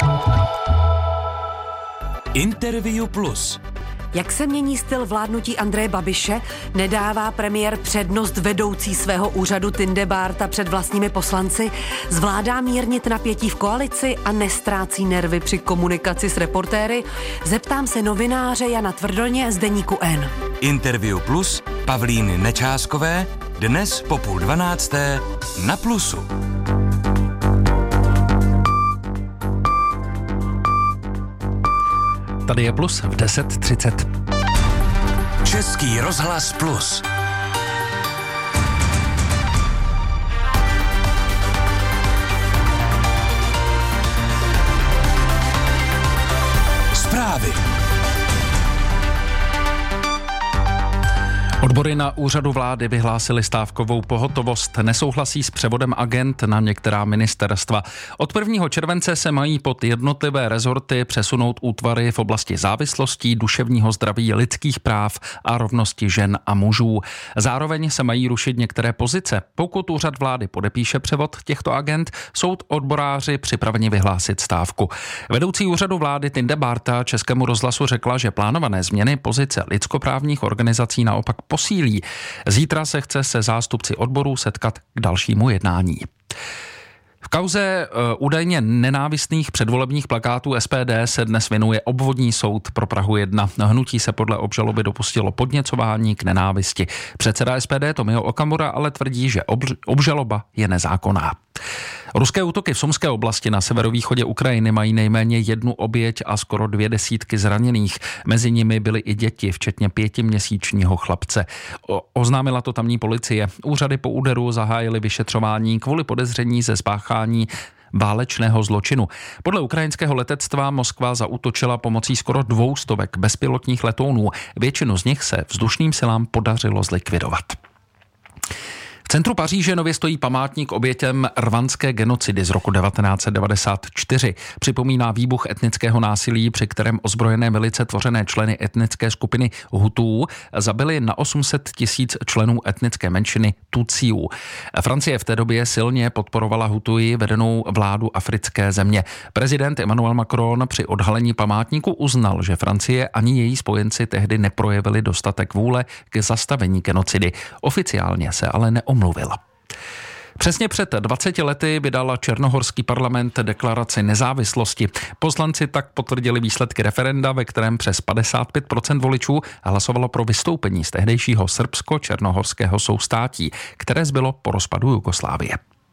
Interview Plus. Jak se mění styl vládnutí Andreje Babiše? Nedává premiér přednost vedoucí svého úřadu Tindebárta před vlastními poslanci? Zvládá mírnit napětí v koalici a nestrácí nervy při komunikaci s reportéry? Zeptám se novináře Jana Tvrdoně z deníku N. Interview Plus Pavlíny Nečáskové dnes po půl dvanácté na Plusu. Tady je Plus v deset třicet. Český rozhlas Plus. Zprávy. Odbory na úřadu vlády vyhlásily stávkovou pohotovost, nesouhlasí s převodem agend na některá ministerstva. Od prvního července se mají pod jednotlivé rezorty přesunout útvary v oblasti závislostí, duševního zdraví, lidských práv a rovnosti žen a mužů. Zároveň se mají rušit některé pozice. Pokud úřad vlády podepíše převod těchto agend, jsou odboráři připraveni vyhlásit stávku. Vedoucí úřadu vlády Tindebárta Českému rozhlasu řekla, že plánované změny pozice lidskoprávních organizací naopak posílí. Zítra se chce se zástupci odborů setkat k dalšímu jednání. V kauze uh, údajně nenávistných předvolebních plakátů S P D se dnes věnuje obvodní soud pro Prahu jedna. Hnutí se podle obžaloby dopustilo podněcování k nenávisti. Předseda S P D Tomio Okamura ale tvrdí, že obž- obžaloba je nezákonná. Ruské útoky v Sumské oblasti na severovýchodě Ukrajiny mají nejméně jednu oběť a skoro dvě desítky zraněných. Mezi nimi byly i děti, včetně pětiměsíčního chlapce. O, oznámila to tamní policie. Úřady po úderu zahájily vyšetřování kvůli podezření ze spáchání válečného zločinu. Podle ukrajinského letectva Moskva zaútočila pomocí skoro dvou stovek bezpilotních letounů. Většinu z nich se vzdušným silám podařilo zlikvidovat. V centru Paříže nově stojí památník obětěm rwandské genocidy z roku devatenáct set devadesát čtyři. Připomíná výbuch etnického násilí, při kterém ozbrojené milice tvořené členy etnické skupiny Hutů zabili na osm set tisíc členů etnické menšiny Tutsiů. Francie v té době silně podporovala Hutuji vedenou vládu africké země. Prezident Emmanuel Macron při odhalení památníku uznal, že Francie ani její spojenci tehdy neprojevili dostatek vůle k zastavení genocidy. Oficiálně se ale neomluvil. Mluvila. Přesně před dvaceti lety vydal černohorský parlament deklaraci nezávislosti. Poslanci tak potvrdili výsledky referenda, ve kterém přes padesát pět procent voličů hlasovalo pro vystoupení z tehdejšího srbsko-černohorského soustátí, které zbylo po rozpadu Jugoslávie.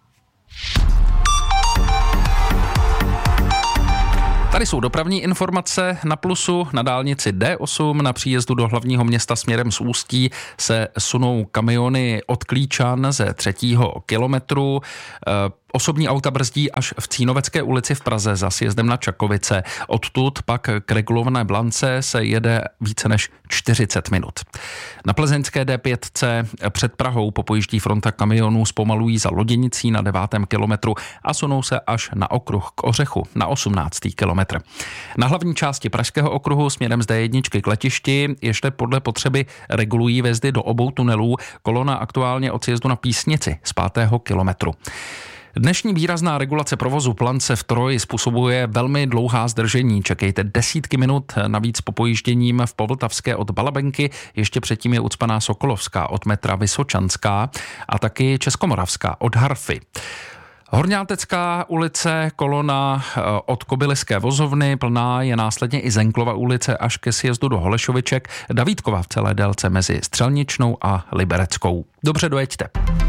Tady jsou dopravní informace na Plusu. Na dálnici D osm na příjezdu do hlavního města směrem z Ústí se sunou kamiony od Klíčan ze třetího kilometru. Osobní auta brzdí až v Cínovecké ulici v Praze za sjezdem na Čakovice. Odtud pak k regulované Blance se jede více než čtyřicet minut. Na plzeňské D pět před Prahou popojíždí fronta kamionů zpomalují za Loděnicí na devátém kilometru a sunou se až na okruh k Ořechu na osmnáctý kilometr. Na hlavní části pražského okruhu směrem z D jedna k letišti ještě podle potřeby regulují vjezdy do obou tunelů. Kolona aktuálně od sjezdu na Písnici z pátého kilometru. Dnešní výrazná regulace provozu Plance v Troji způsobuje velmi dlouhá zdržení. Čekejte desítky minut, navíc po pojížděním v Povltavské od Balabenky, ještě předtím je ucpaná Sokolovská od metra Vysočanská a taky Českomoravská od Harfy. Horňátecká ulice, kolona od Kobyliské vozovny, plná je následně i Zenklova ulice až ke sjezdu do Holešoviček, Davídkova v celé délce mezi Střelničnou a Libereckou. Dobře dojeďte.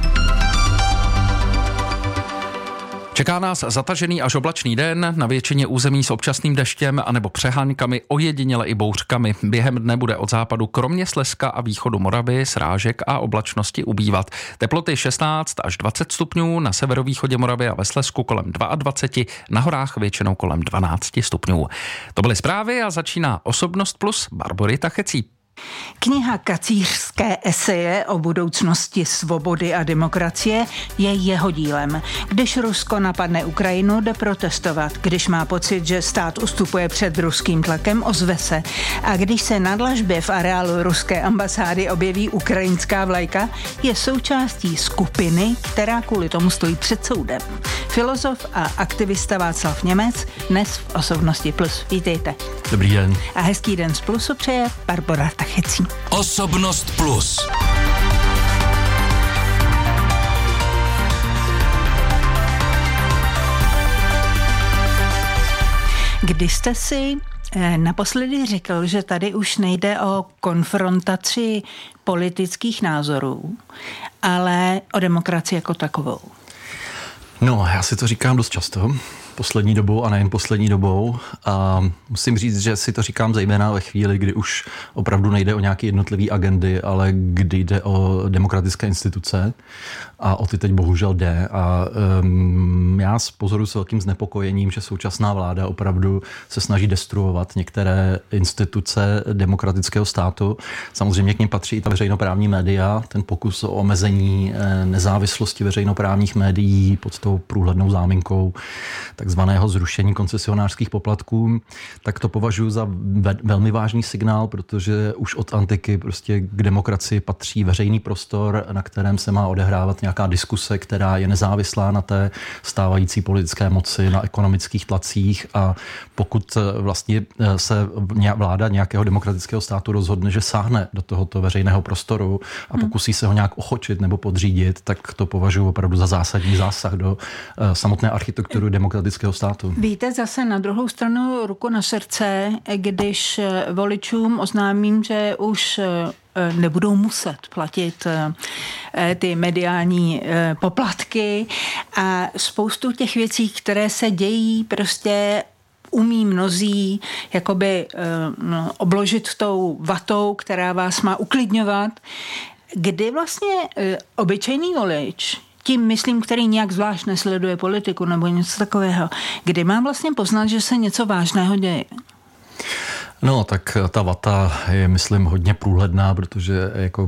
Čeká nás zatažený až oblačný den, na většině území s občasným deštěm anebo přeháňkami, ojediněle i bouřkami. Během dne bude od západu kromě Slezska a východu Moravy, srážek a oblačnosti ubývat. Teploty šestnáct až dvacet stupňů, na severovýchodě Moravy a ve Slezsku kolem dvacet dva, na horách většinou kolem dvanáct stupňů. To byly zprávy a začíná Osobnost plus Barbory Tachecí. Kniha Kacířské eseje o budoucnosti svobody a demokracie je jeho dílem. Když Rusko napadne Ukrajinu, jde protestovat. Když má pocit, že stát ustupuje před ruským tlakem, ozve se. A když se na dlažbě v areálu ruské ambasády objeví ukrajinská vlajka, je součástí skupiny, která kvůli tomu stojí před soudem. Filozof a aktivista Václav Němec dnes v Osobnosti plus. Vítejte. Dobrý den. A hezký den z Plusu přeje Barbora Tachecí. Osobnost plus. Kdy jste si naposledy řekl, že tady už nejde o konfrontaci politických názorů, ale o demokracii jako takovou? No, já si to říkám dost často, poslední dobou a nejen poslední dobou. A musím říct, že si to říkám zejména ve chvíli, kdy už opravdu nejde o nějaké jednotlivé agendy, ale kdy jde o demokratické instituce a o ty teď bohužel jde. A um, já pozoruji s velkým znepokojením, že současná vláda opravdu se snaží destruovat některé instituce demokratického státu. Samozřejmě k nim patří i ta veřejnoprávní média, ten pokus o omezení nezávislosti veřejnoprávních médií pod tou průhlednou záminkou takzvaného zrušení koncesionářských poplatků, tak to považuji za ve- velmi vážný signál, protože už od antiky prostě k demokracii patří veřejný prostor, na kterém se má odehrávat nějaká diskuse, která je nezávislá na té stávající politické moci, na ekonomických tlacích, a pokud vlastně se vláda nějakého demokratického státu rozhodne, že sáhne do tohoto veřejného prostoru a pokusí se ho nějak ochočit nebo podřídit, tak to považuji opravdu za zásadní zásah do samotné architektury demokratického státu. Víte, zase na druhou stranu ruku na srdce, když voličům oznámím, že už nebudou muset platit ty mediální poplatky a spoustu těch věcí, které se dějí, prostě umí mnozí jakoby no, obložit tou vatou, která vás má uklidňovat. Kdy vlastně obyčejný volič tím myslím, který nějak zvlášť nesleduje politiku nebo něco takového, kdy mám vlastně poznat, že se něco vážného děje? No, tak ta vata je, myslím, hodně průhledná, protože jako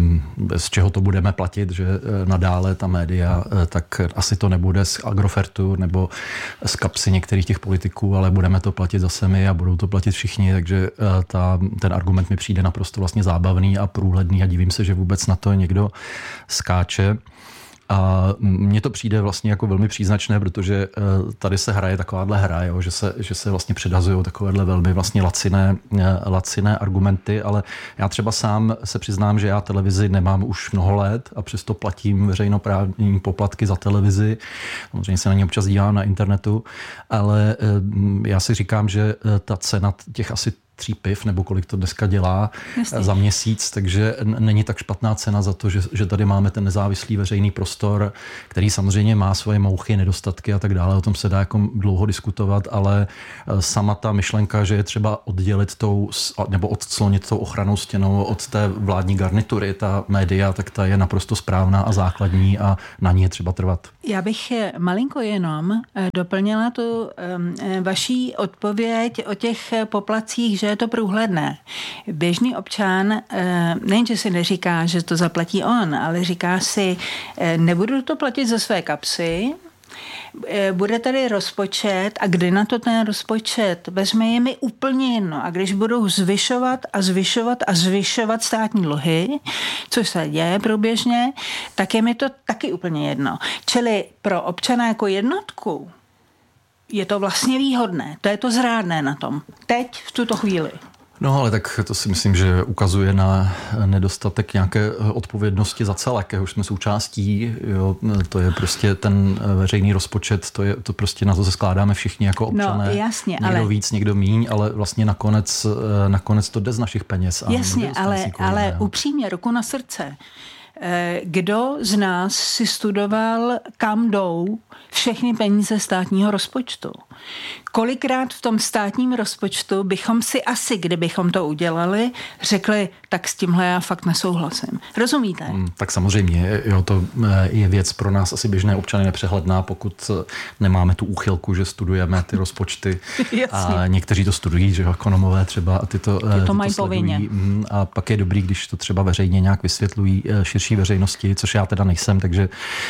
z čeho to budeme platit, že nadále ta média, tak asi to nebude z Agrofertu nebo z kapsy některých těch politiků, ale budeme to platit zase my a budou to platit všichni, takže ta, ten argument mi přijde naprosto vlastně zábavný a průhledný a divím se, že vůbec na to někdo skáče. A mně to přijde vlastně jako velmi příznačné, protože tady se hraje takováhle hra, jo, že, se, že se vlastně předhazují takovéhle velmi vlastně laciné, laciné argumenty, ale já třeba sám se přiznám, že já televizi nemám už mnoho let a přesto platím veřejnoprávní poplatky za televizi. Samozřejmě se na ně občas dívám na internetu, ale já si říkám, že ta cena těch asi tří piv, nebo kolik to dneska dělá Jasně. za měsíc, takže není tak špatná cena za to, že, že tady máme ten nezávislý veřejný prostor, který samozřejmě má svoje mouchy, nedostatky a tak dále. O tom se dá jako dlouho diskutovat, ale sama ta myšlenka, že je třeba oddělit tou, nebo odclonit tou ochranou stěnou od té vládní garnitury, ta média, tak ta je naprosto správná a základní a na ní je třeba trvat. Já bych malinko jenom doplnila tu um, vaší odpověď o těch poplatcích, že je to průhledné. Běžný občan nejenže si neříká, že to zaplatí on, ale říká si, nebudu to platit ze své kapsy, bude tady rozpočet a kdy na to ten rozpočet vezme, je mi úplně jedno. A když budou zvyšovat a zvyšovat a zvyšovat státní dluhy, což se děje průběžně, tak je mi to taky úplně jedno. Čili pro občana jako jednotku je to vlastně výhodné. To je to zrádné na tom. Teď, v tuto chvíli. No ale tak to si myslím, že ukazuje na nedostatek nějaké odpovědnosti za celek, už jsme součástí, jo, to je prostě ten veřejný rozpočet, to je to prostě na to se skládáme všichni jako občané. No jasně, někdo ale... víc, někdo míň, ale vlastně nakonec, nakonec to jde z našich peněz. A jasně, ale, ale upřímně, ruku na srdce. Kdo z nás si studoval, kam jdou všechny peníze státního rozpočtu? Kolikrát v tom státním rozpočtu bychom si asi, kdybychom to udělali, řekli, tak s tímhle já fakt nesouhlasím. Rozumíte? Hmm, tak samozřejmě, jo, to je věc pro nás asi běžné občany nepřehledná, pokud nemáme tu úchylku, že studujeme ty rozpočty. A někteří to studují, že ekonomové třeba a ty to, ty to, to mají povinně. A pak je dobrý, když to třeba veřejně nějak vysvětlují širší veřejnosti, což já teda nejsem, takže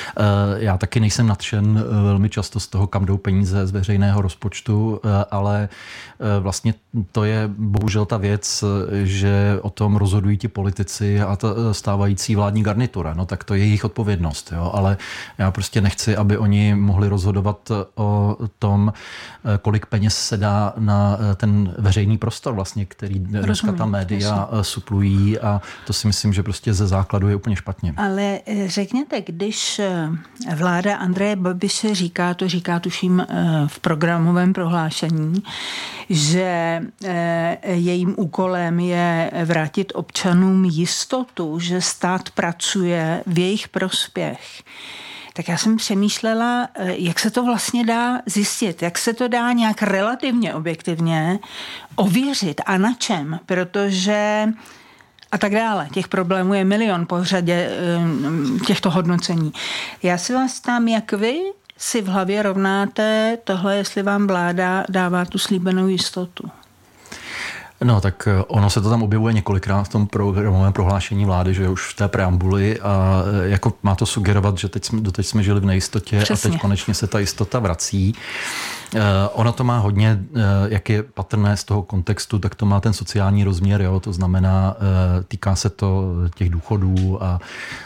já taky nejsem nadšen velmi často z toho, kam jdou peníze z veřejného rozpočtu, ale vlastně to je bohužel ta věc, že o tom rozhodují ti politici a ta stávající vládní garnitura. No tak to je jejich odpovědnost, jo? Ale já prostě nechci, aby oni mohli rozhodovat o tom, kolik peněz se dá na ten veřejný prostor vlastně, který dneska ta média suplují a to si myslím, že prostě ze základu je úplně špatně. Ale řekněte, když vláda Andreje Babiše říká, to říká tuším v programovém prohlášení, že jejím úkolem je vrátit občanům jistotu, že stát pracuje v jejich prospěch. Tak já jsem přemýšlela, jak se to vlastně dá zjistit, jak se to dá nějak relativně objektivně ověřit a na čem, protože a tak dále. Těch problémů je milion po řadě těchto hodnocení. Já si vás ptám, jak vy si v hlavě rovnáte tohle, jestli vám vláda dává tu slíbenou jistotu? No, tak ono se to tam objevuje několikrát v tom programovém prohlášení vlády, že už v té preambuli a jako má to sugerovat, že teď jsme, doteď jsme žili v nejistotě. Přesně. A teď konečně se ta jistota vrací. Uh, ono to má hodně, uh, jak je patrné z toho kontextu, tak to má ten sociální rozměr, jo? To znamená, uh, týká se to těch důchodů a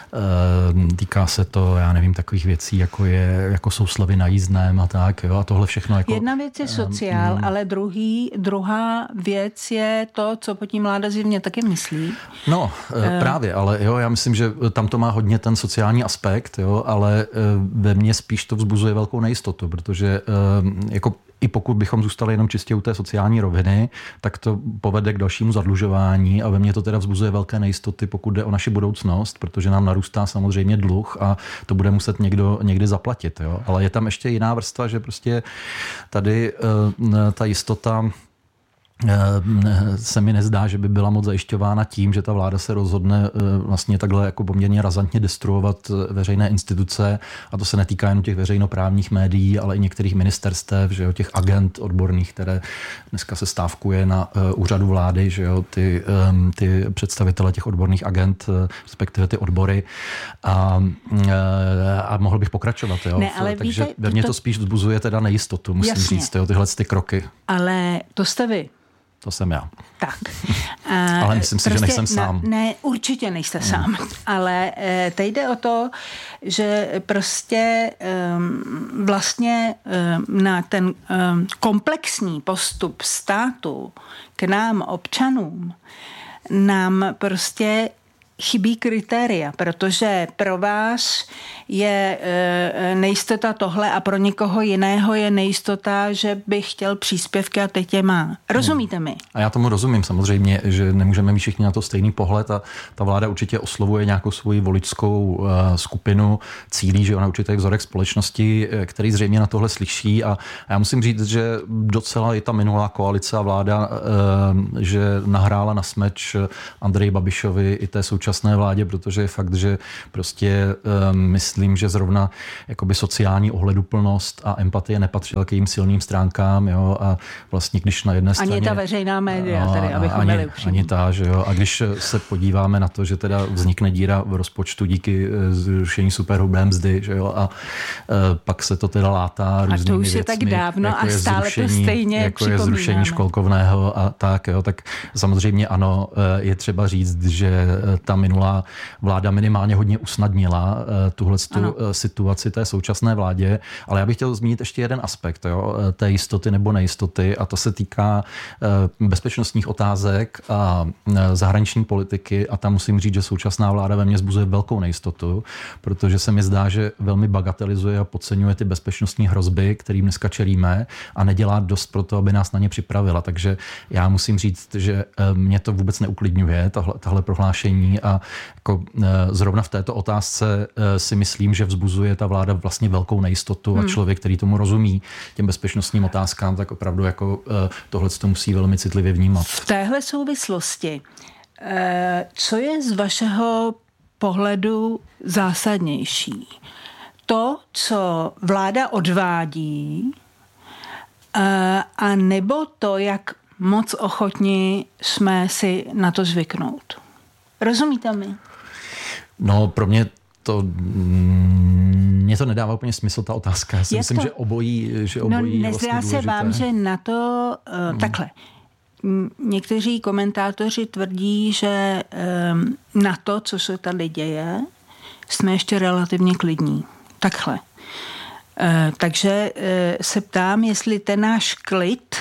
uh, týká se to, já nevím, takových věcí, jako, je, jako jsou slevy na jízdném a tak, jo? A tohle všechno jako... Jedna věc je sociál, um, ale druhý, druhá věc je to, co po tím vláda zjevně taky myslí. No, uh, právě, ale jo, já myslím, že tam to má hodně ten sociální aspekt, jo? Ale uh, ve mně spíš to vzbuzuje velkou nejistotu, protože uh, jako i pokud bychom zůstali jenom čistě u té sociální roviny, tak to povede k dalšímu zadlužování a ve mně to teda vzbuzuje velké nejistoty, pokud jde o naši budoucnost, protože nám narůstá samozřejmě dluh a to bude muset někdo někdy zaplatit. Jo? Ale je tam ještě jiná vrstva, že prostě tady uh, ta jistota se mi nezdá, že by byla moc zajišťována tím, že ta vláda se rozhodne vlastně takhle jako poměrně razantně destruovat veřejné instituce, a to se netýká jen těch veřejnoprávních médií, ale i některých ministerstev, že jo, těch agent odborných, které dneska se stávkuje na úřadu vlády, že jo, ty, ty představitele těch odborných agent, respektive ty odbory, a, a mohl bych pokračovat, jo. Ne, ale takže víte, ve mně to, to spíš vzbuzuje teda nejistotu, musím jasně. říct, jo, tyhle ty kroky. Ale to jste vy. To jsem já. Tak. Ale myslím si, prostě že nejsem sám. Na, ne, určitě nejste hmm. sám. Ale e, teď jde o to, že prostě e, vlastně e, na ten e, komplexní postup státu k nám, občanům, nám prostě chybí kritéria, protože pro vás je e, nejistota tohle a pro někoho jiného je nejistota, že by chtěl příspěvky a teď je má. Rozumíte mi? A já tomu rozumím samozřejmě, že nemůžeme mít všichni na to stejný pohled a ta vláda určitě oslovuje nějakou svoji voličskou uh, skupinu, cílí, že ona určitě je vzorek společnosti, který zřejmě na tohle slyší, a já musím říct, že docela i ta minulá koalice a vláda, uh, že nahrála na smeč Andreji Babišovi i té současné vládě, protože je fakt, že prostě um, myslím, že zrovna jakoby sociální ohleduplnost a empatie nepatřila k jejím silným stránkám, jo, a vlastně když na jedné straně... Ani ta veřejná média, no, tady, abychom ani, byli upřímní. ani ta, že jo, a když se podíváme na to, že teda vznikne díra v rozpočtu díky zrušení superhrubé mzdy, že jo, a e, pak se to teda látá různými věcmi. A to už je tak dávno jako a stále zrušení, to stejně jako je zrušení školkovného a tak, jo, tak samozřejmě ano, je třeba říct, že ta minulá vláda minimálně hodně usnadnila tuhle tu situaci té současné vládě, ale já bych chtěl zmínit ještě jeden aspekt, jo, té jistoty nebo nejistoty, a to se týká bezpečnostních otázek a zahraniční politiky, a tam musím říct, že současná vláda ve mně vzbuzuje velkou nejistotu, protože se mi zdá, že velmi bagatelizuje a podceňuje ty bezpečnostní hrozby, kterým dneska čelíme, a nedělá dost pro to, aby nás na ně připravila. Takže já musím říct, že mě to vůbec neuklidňuje, tahle, tahle prohlášení, a jako zrovna v této otázce si myslím, že vzbuzuje ta vláda vlastně velkou nejistotu, a člověk, který tomu rozumí, těm bezpečnostním otázkám, tak opravdu jako tohle to musí velmi citlivě vnímat. V téhle souvislosti, co je z vašeho pohledu zásadnější? To, co vláda odvádí, a nebo to, jak moc ochotní jsme si na to zvyknout? Rozumíte mi? No, pro mě to mně to nedává úplně smysl, ta otázka. Já si je myslím, to... že obojí, že obojí no, je vlastně nezdá se vám, že na to uh, hmm. takhle. Někteří komentátoři tvrdí, že um, na to, co se tady děje, jsme ještě relativně klidní. Takhle. Uh, takže uh, se ptám, jestli ten náš klid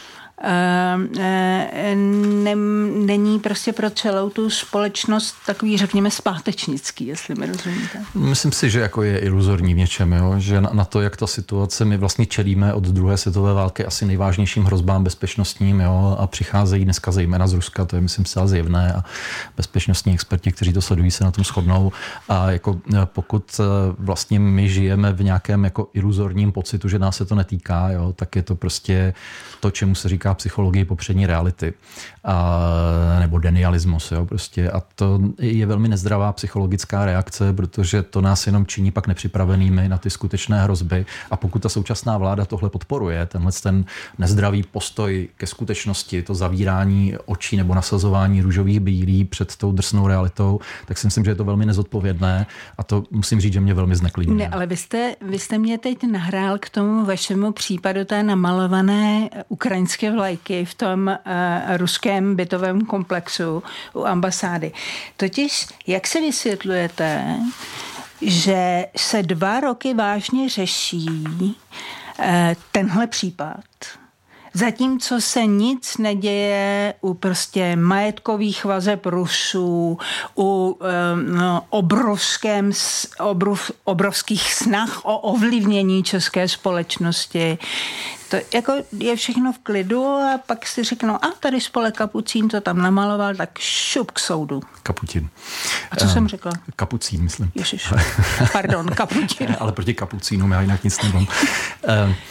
Ne, není prostě pro celou tu společnost takový, řekněme, zpátečnický, jestli mi rozumíte. Myslím si, že jako je iluzorní v něčem, jo? Že na, na to, jak ta situace, my vlastně čelíme od druhé světové války asi nejvážnějším hrozbám bezpečnostním, jo? A přicházejí dneska zejména z Ruska, to je myslím zcela zjevné, a bezpečnostní experti, kteří to sledují, se na tom shodnou, a jako pokud vlastně my žijeme v nějakém jako iluzorním pocitu, že nás se to netýká, jo? Tak je to prostě to, čemu se říká psychologii popřední reality, a, nebo denialismus, jo, prostě. A to je velmi nezdravá psychologická reakce, protože to nás jenom činí pak nepřipravenými na ty skutečné hrozby. A pokud ta současná vláda tohle podporuje, tenhle ten nezdravý postoj ke skutečnosti, to zavírání očí nebo nasazování růžových brýlí před tou drsnou realitou, tak si myslím, že je to velmi nezodpovědné, a to musím říct, že mě velmi zneklidňuje. Ne, ale vy jste, vy jste mě teď nahrál k tomu vašemu případu té namalované ukrajinské vlajky v tom uh, ruském bytovém komplexu u ambasády. Totiž, jak se vysvětlujete, že se dva roky vážně řeší uh, tenhle případ, zatímco se nic neděje u prostě majetkových vazeb Rusů, u um, obrovském, obrov, obrovských snah o ovlivnění české společnosti. To jako je všechno v klidu, a pak si řeknou, a tady spole Kapucín to tam namaloval, tak šup k soudu. Kapucín. A co um, jsem řekla? Kapucín, myslím. Ježiš, pardon, Kapucín. Ale proti Kapucínům já jinak nic nemám.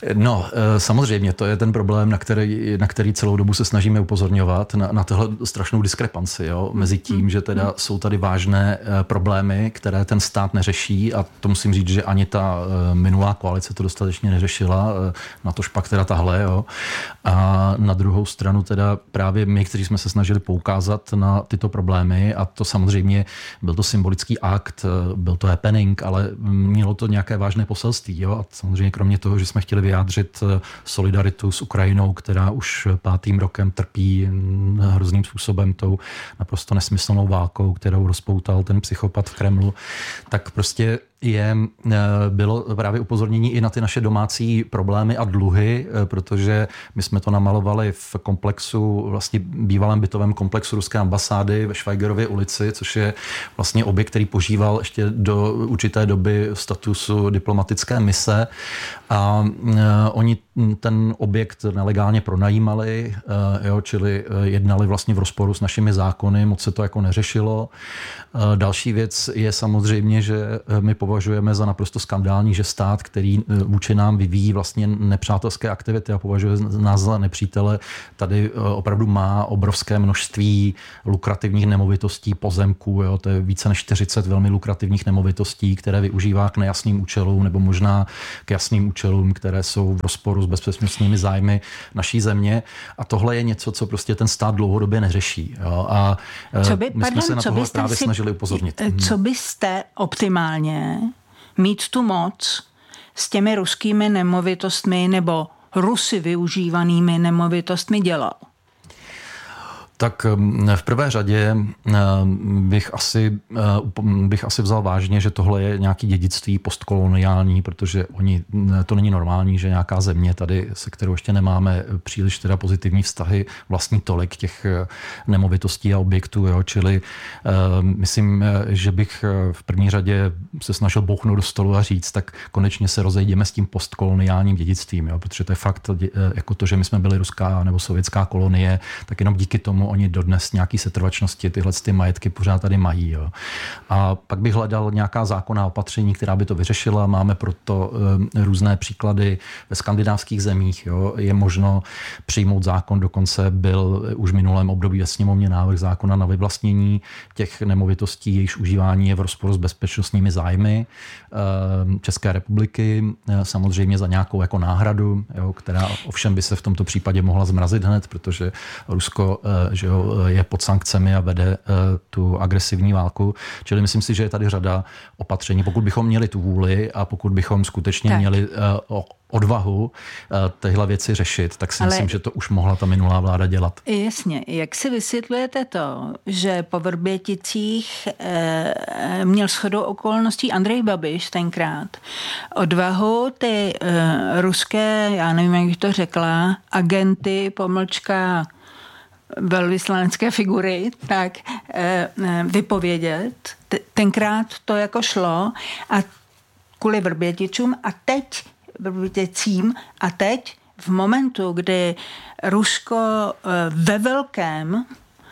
No, samozřejmě, to je ten problém, na který, na který celou dobu se snažíme upozorňovat, na, na tohle strašnou diskrepanci, jo, mezi tím, že teda jsou tady vážné problémy, které ten stát neřeší, a to musím říct, že ani ta minulá koalice to dostatečně neřešila, na tož pak teda tahle, jo. A na druhou stranu teda právě my, kteří jsme se snažili poukázat na tyto problémy, a to samozřejmě byl to symbolický akt, byl to happening, ale mělo to nějaké vážné poselství, jo. A samozřejmě kromě toho, že jsme chtěli vyjádřit solidaritu s Ukrajinou, která už pátým rokem trpí hrozným způsobem tou naprosto nesmyslnou válkou, kterou rozpoutal ten psychopat v Kremlu, tak prostě je, bylo právě upozornění i na ty naše domácí problémy a dluhy, protože my jsme to namalovali v komplexu, vlastně bývalém bytovém komplexu ruské ambasády ve Švajgerově ulici, což je vlastně objekt, který požíval ještě do určité doby statusu diplomatické mise, a oni ten objekt nelegálně pronajímali, jo, čili jednali vlastně v rozporu s našimi zákony, moc se to jako neřešilo. Další věc je samozřejmě, že my považujeme za naprosto skandální, že stát, který vůči nám vyvíjí vlastně nepřátelské aktivity a považuje nás za nepřítele, tady opravdu má obrovské množství lukrativních nemovitostí, pozemků, jo, to je více než čtyřicet velmi lukrativních nemovitostí, které využívá k nejasným účelům nebo možná k jasným účelům, které jsou v rozporu s bezpečnostními zájmy naší země. A tohle je něco, co prostě ten stát dlouhodobě neřeší. Jo. A co by, my pardon, jsme se na tohle právě si, snažili upozornit. Co byste optimálně mít tu moc s těmi ruskými nemovitostmi nebo Rusy využívanými nemovitostmi dělal? Tak v prvé řadě bych asi, bych asi vzal vážně, že tohle je nějaký dědictví postkoloniální, protože oni, to není normální, že nějaká země tady, se kterou ještě nemáme příliš teda pozitivní vztahy, vlastní tolik těch nemovitostí a objektů. Jo? Čili myslím, že bych v první řadě se snažil bouchnout do stolu a říct, tak konečně se rozejdeme s tím postkoloniálním dědictvím, jo? Protože to je fakt jako to, že my jsme byli ruská nebo sovětská kolonie, tak jenom díky tomu oni dodnes nějaký setrvačnosti tyhle ty majetky pořád tady mají. Jo. A pak bych hledal nějaká zákonná opatření, která by to vyřešila. Máme proto e, různé příklady ve skandinávských zemích. Jo. Je možno přijmout zákon, dokonce byl už v minulém období ve sněmovně návrh zákona na vyvlastnění těch nemovitostí, jejichž užívání je v rozporu s bezpečnostními zájmy e, České republiky, e, samozřejmě za nějakou jako náhradu, jo, která ovšem by se v tomto případě mohla zmrazit hned, protože Rusko e, že jo, je pod sankcemi a vede uh, tu agresivní válku. Čili myslím si, že je tady řada opatření. Pokud bychom měli tu vůli a pokud bychom skutečně tak. měli uh, odvahu uh, tyhle věci řešit, tak si Ale... myslím, že to už mohla ta minulá vláda dělat. Jasně. Jak si vysvětlujete to, že po Vrběticích eh, měl shodou okolností Andrej Babiš tenkrát odvahu ty eh, ruské, já nevím, jak bych to řekla, agenty, pomlčka velvyslanecké figury, tak e, vypovědět. Tenkrát to jako šlo a kvůli Vrbětičům a teď Vrběticím a teď v momentu, kdy Rusko e, ve velkém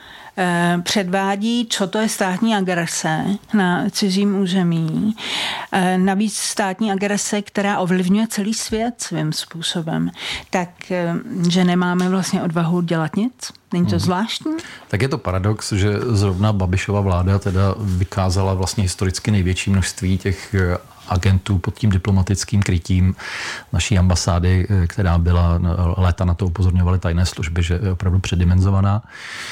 e, předvádí, co to je státní agrese na cizím území. E, navíc státní agrese, která ovlivňuje celý svět svým způsobem. Tak, e, že nemáme vlastně odvahu dělat nic? Není to zvláštní? Tak je to paradox, že zrovna Babišova vláda teda vykázala vlastně historicky největší množství těch agentů pod tím diplomatickým krytím naší ambasády, která byla léta na to upozorňovaly tajné služby, že je opravdu předimenzovaná,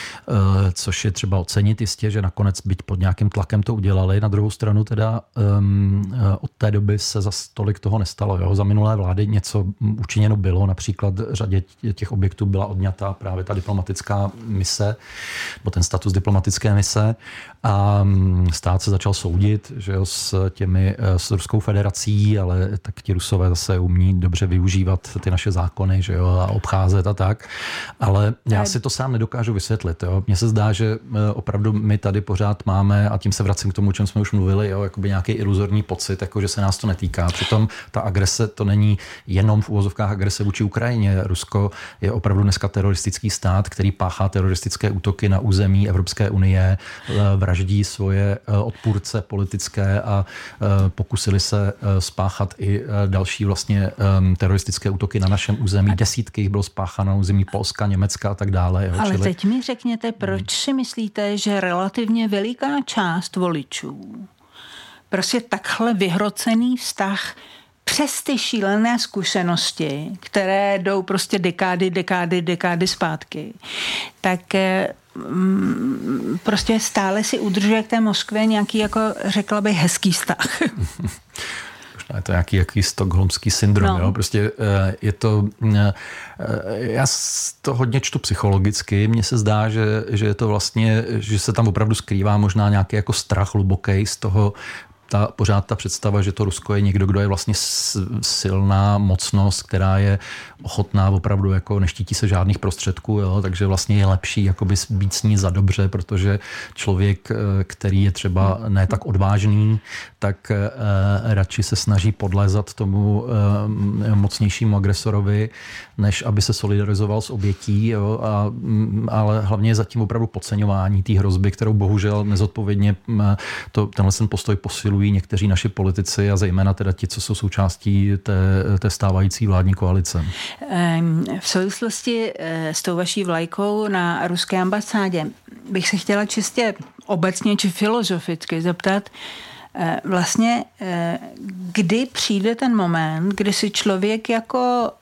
což je třeba ocenit jistě, že nakonec byť pod nějakým tlakem to udělali. Na druhou stranu teda um, od té doby se zas tolik toho nestalo. Jo. Za minulé vlády něco učiněno bylo, například řadě těch objektů byla odňata právě ta diplomatická mise, nebo ten status diplomatické mise, a stát se začal soudit, že jo, s těmi, s Ruskou federací, ale tak ti Rusové zase umí dobře využívat ty naše zákony, že jo, a obcházet a tak. Ale já si to sám nedokážu vysvětlit. Jo. Mně se zdá, že opravdu my tady pořád máme, a tím se vracím k tomu, o čem jsme už mluvili, jo, jakoby nějaký iluzorní pocit, jako že se nás to netýká. Přitom ta agrese, to není jenom v uvozovkách agrese vůči Ukrajině. Rusko je opravdu dneska teroristický stát, který páchá teroristické útoky na území Evropské unie, vraždí svoje odpůrce politické a pokusili snažili se spáchat i další vlastně teroristické útoky na našem území. Desítky jich bylo spácháno na území Polska, Německa a tak dále. Jo. Ale Čili... teď mi řekněte, proč si myslíte, že relativně veliká část voličů prostě takhle vyhrocený vztah přes ty šílené zkušenosti, které jdou prostě dekády, dekády, dekády zpátky, tak mm, prostě stále si udržuje k té Moskvě nějaký, jako řekla bych, hezký vztah. Je to nějaký jaký stockholmský syndrom, no. Jo? Prostě je to, já to hodně čtu psychologicky, mně se zdá, že, že je to vlastně, že se tam opravdu skrývá možná nějaký jako strach hluboký z toho, ta, pořád ta představa, že to Rusko je někdo, kdo je vlastně silná mocnost, která je ochotná opravdu, jako neštítí se žádných prostředků, jo? Takže vlastně je lepší jakoby být s ní za dobře, protože člověk, který je třeba ne tak odvážný, tak eh, radši se snaží podlézat tomu eh, mocnějšímu agresorovi, než aby se solidarizoval s obětí, jo? A, ale hlavně je zatím opravdu podceňování té hrozby, kterou bohužel nezodpovědně to, tenhle ten postoj posilují někteří naši politici a zejména teda ti, co jsou součástí té, té stávající vládní koalice. V souvislosti s tou vaší vlajkou na ruské ambasádě bych se chtěla čistě obecně či filozoficky zeptat, vlastně kdy přijde ten moment, kdy si člověk jako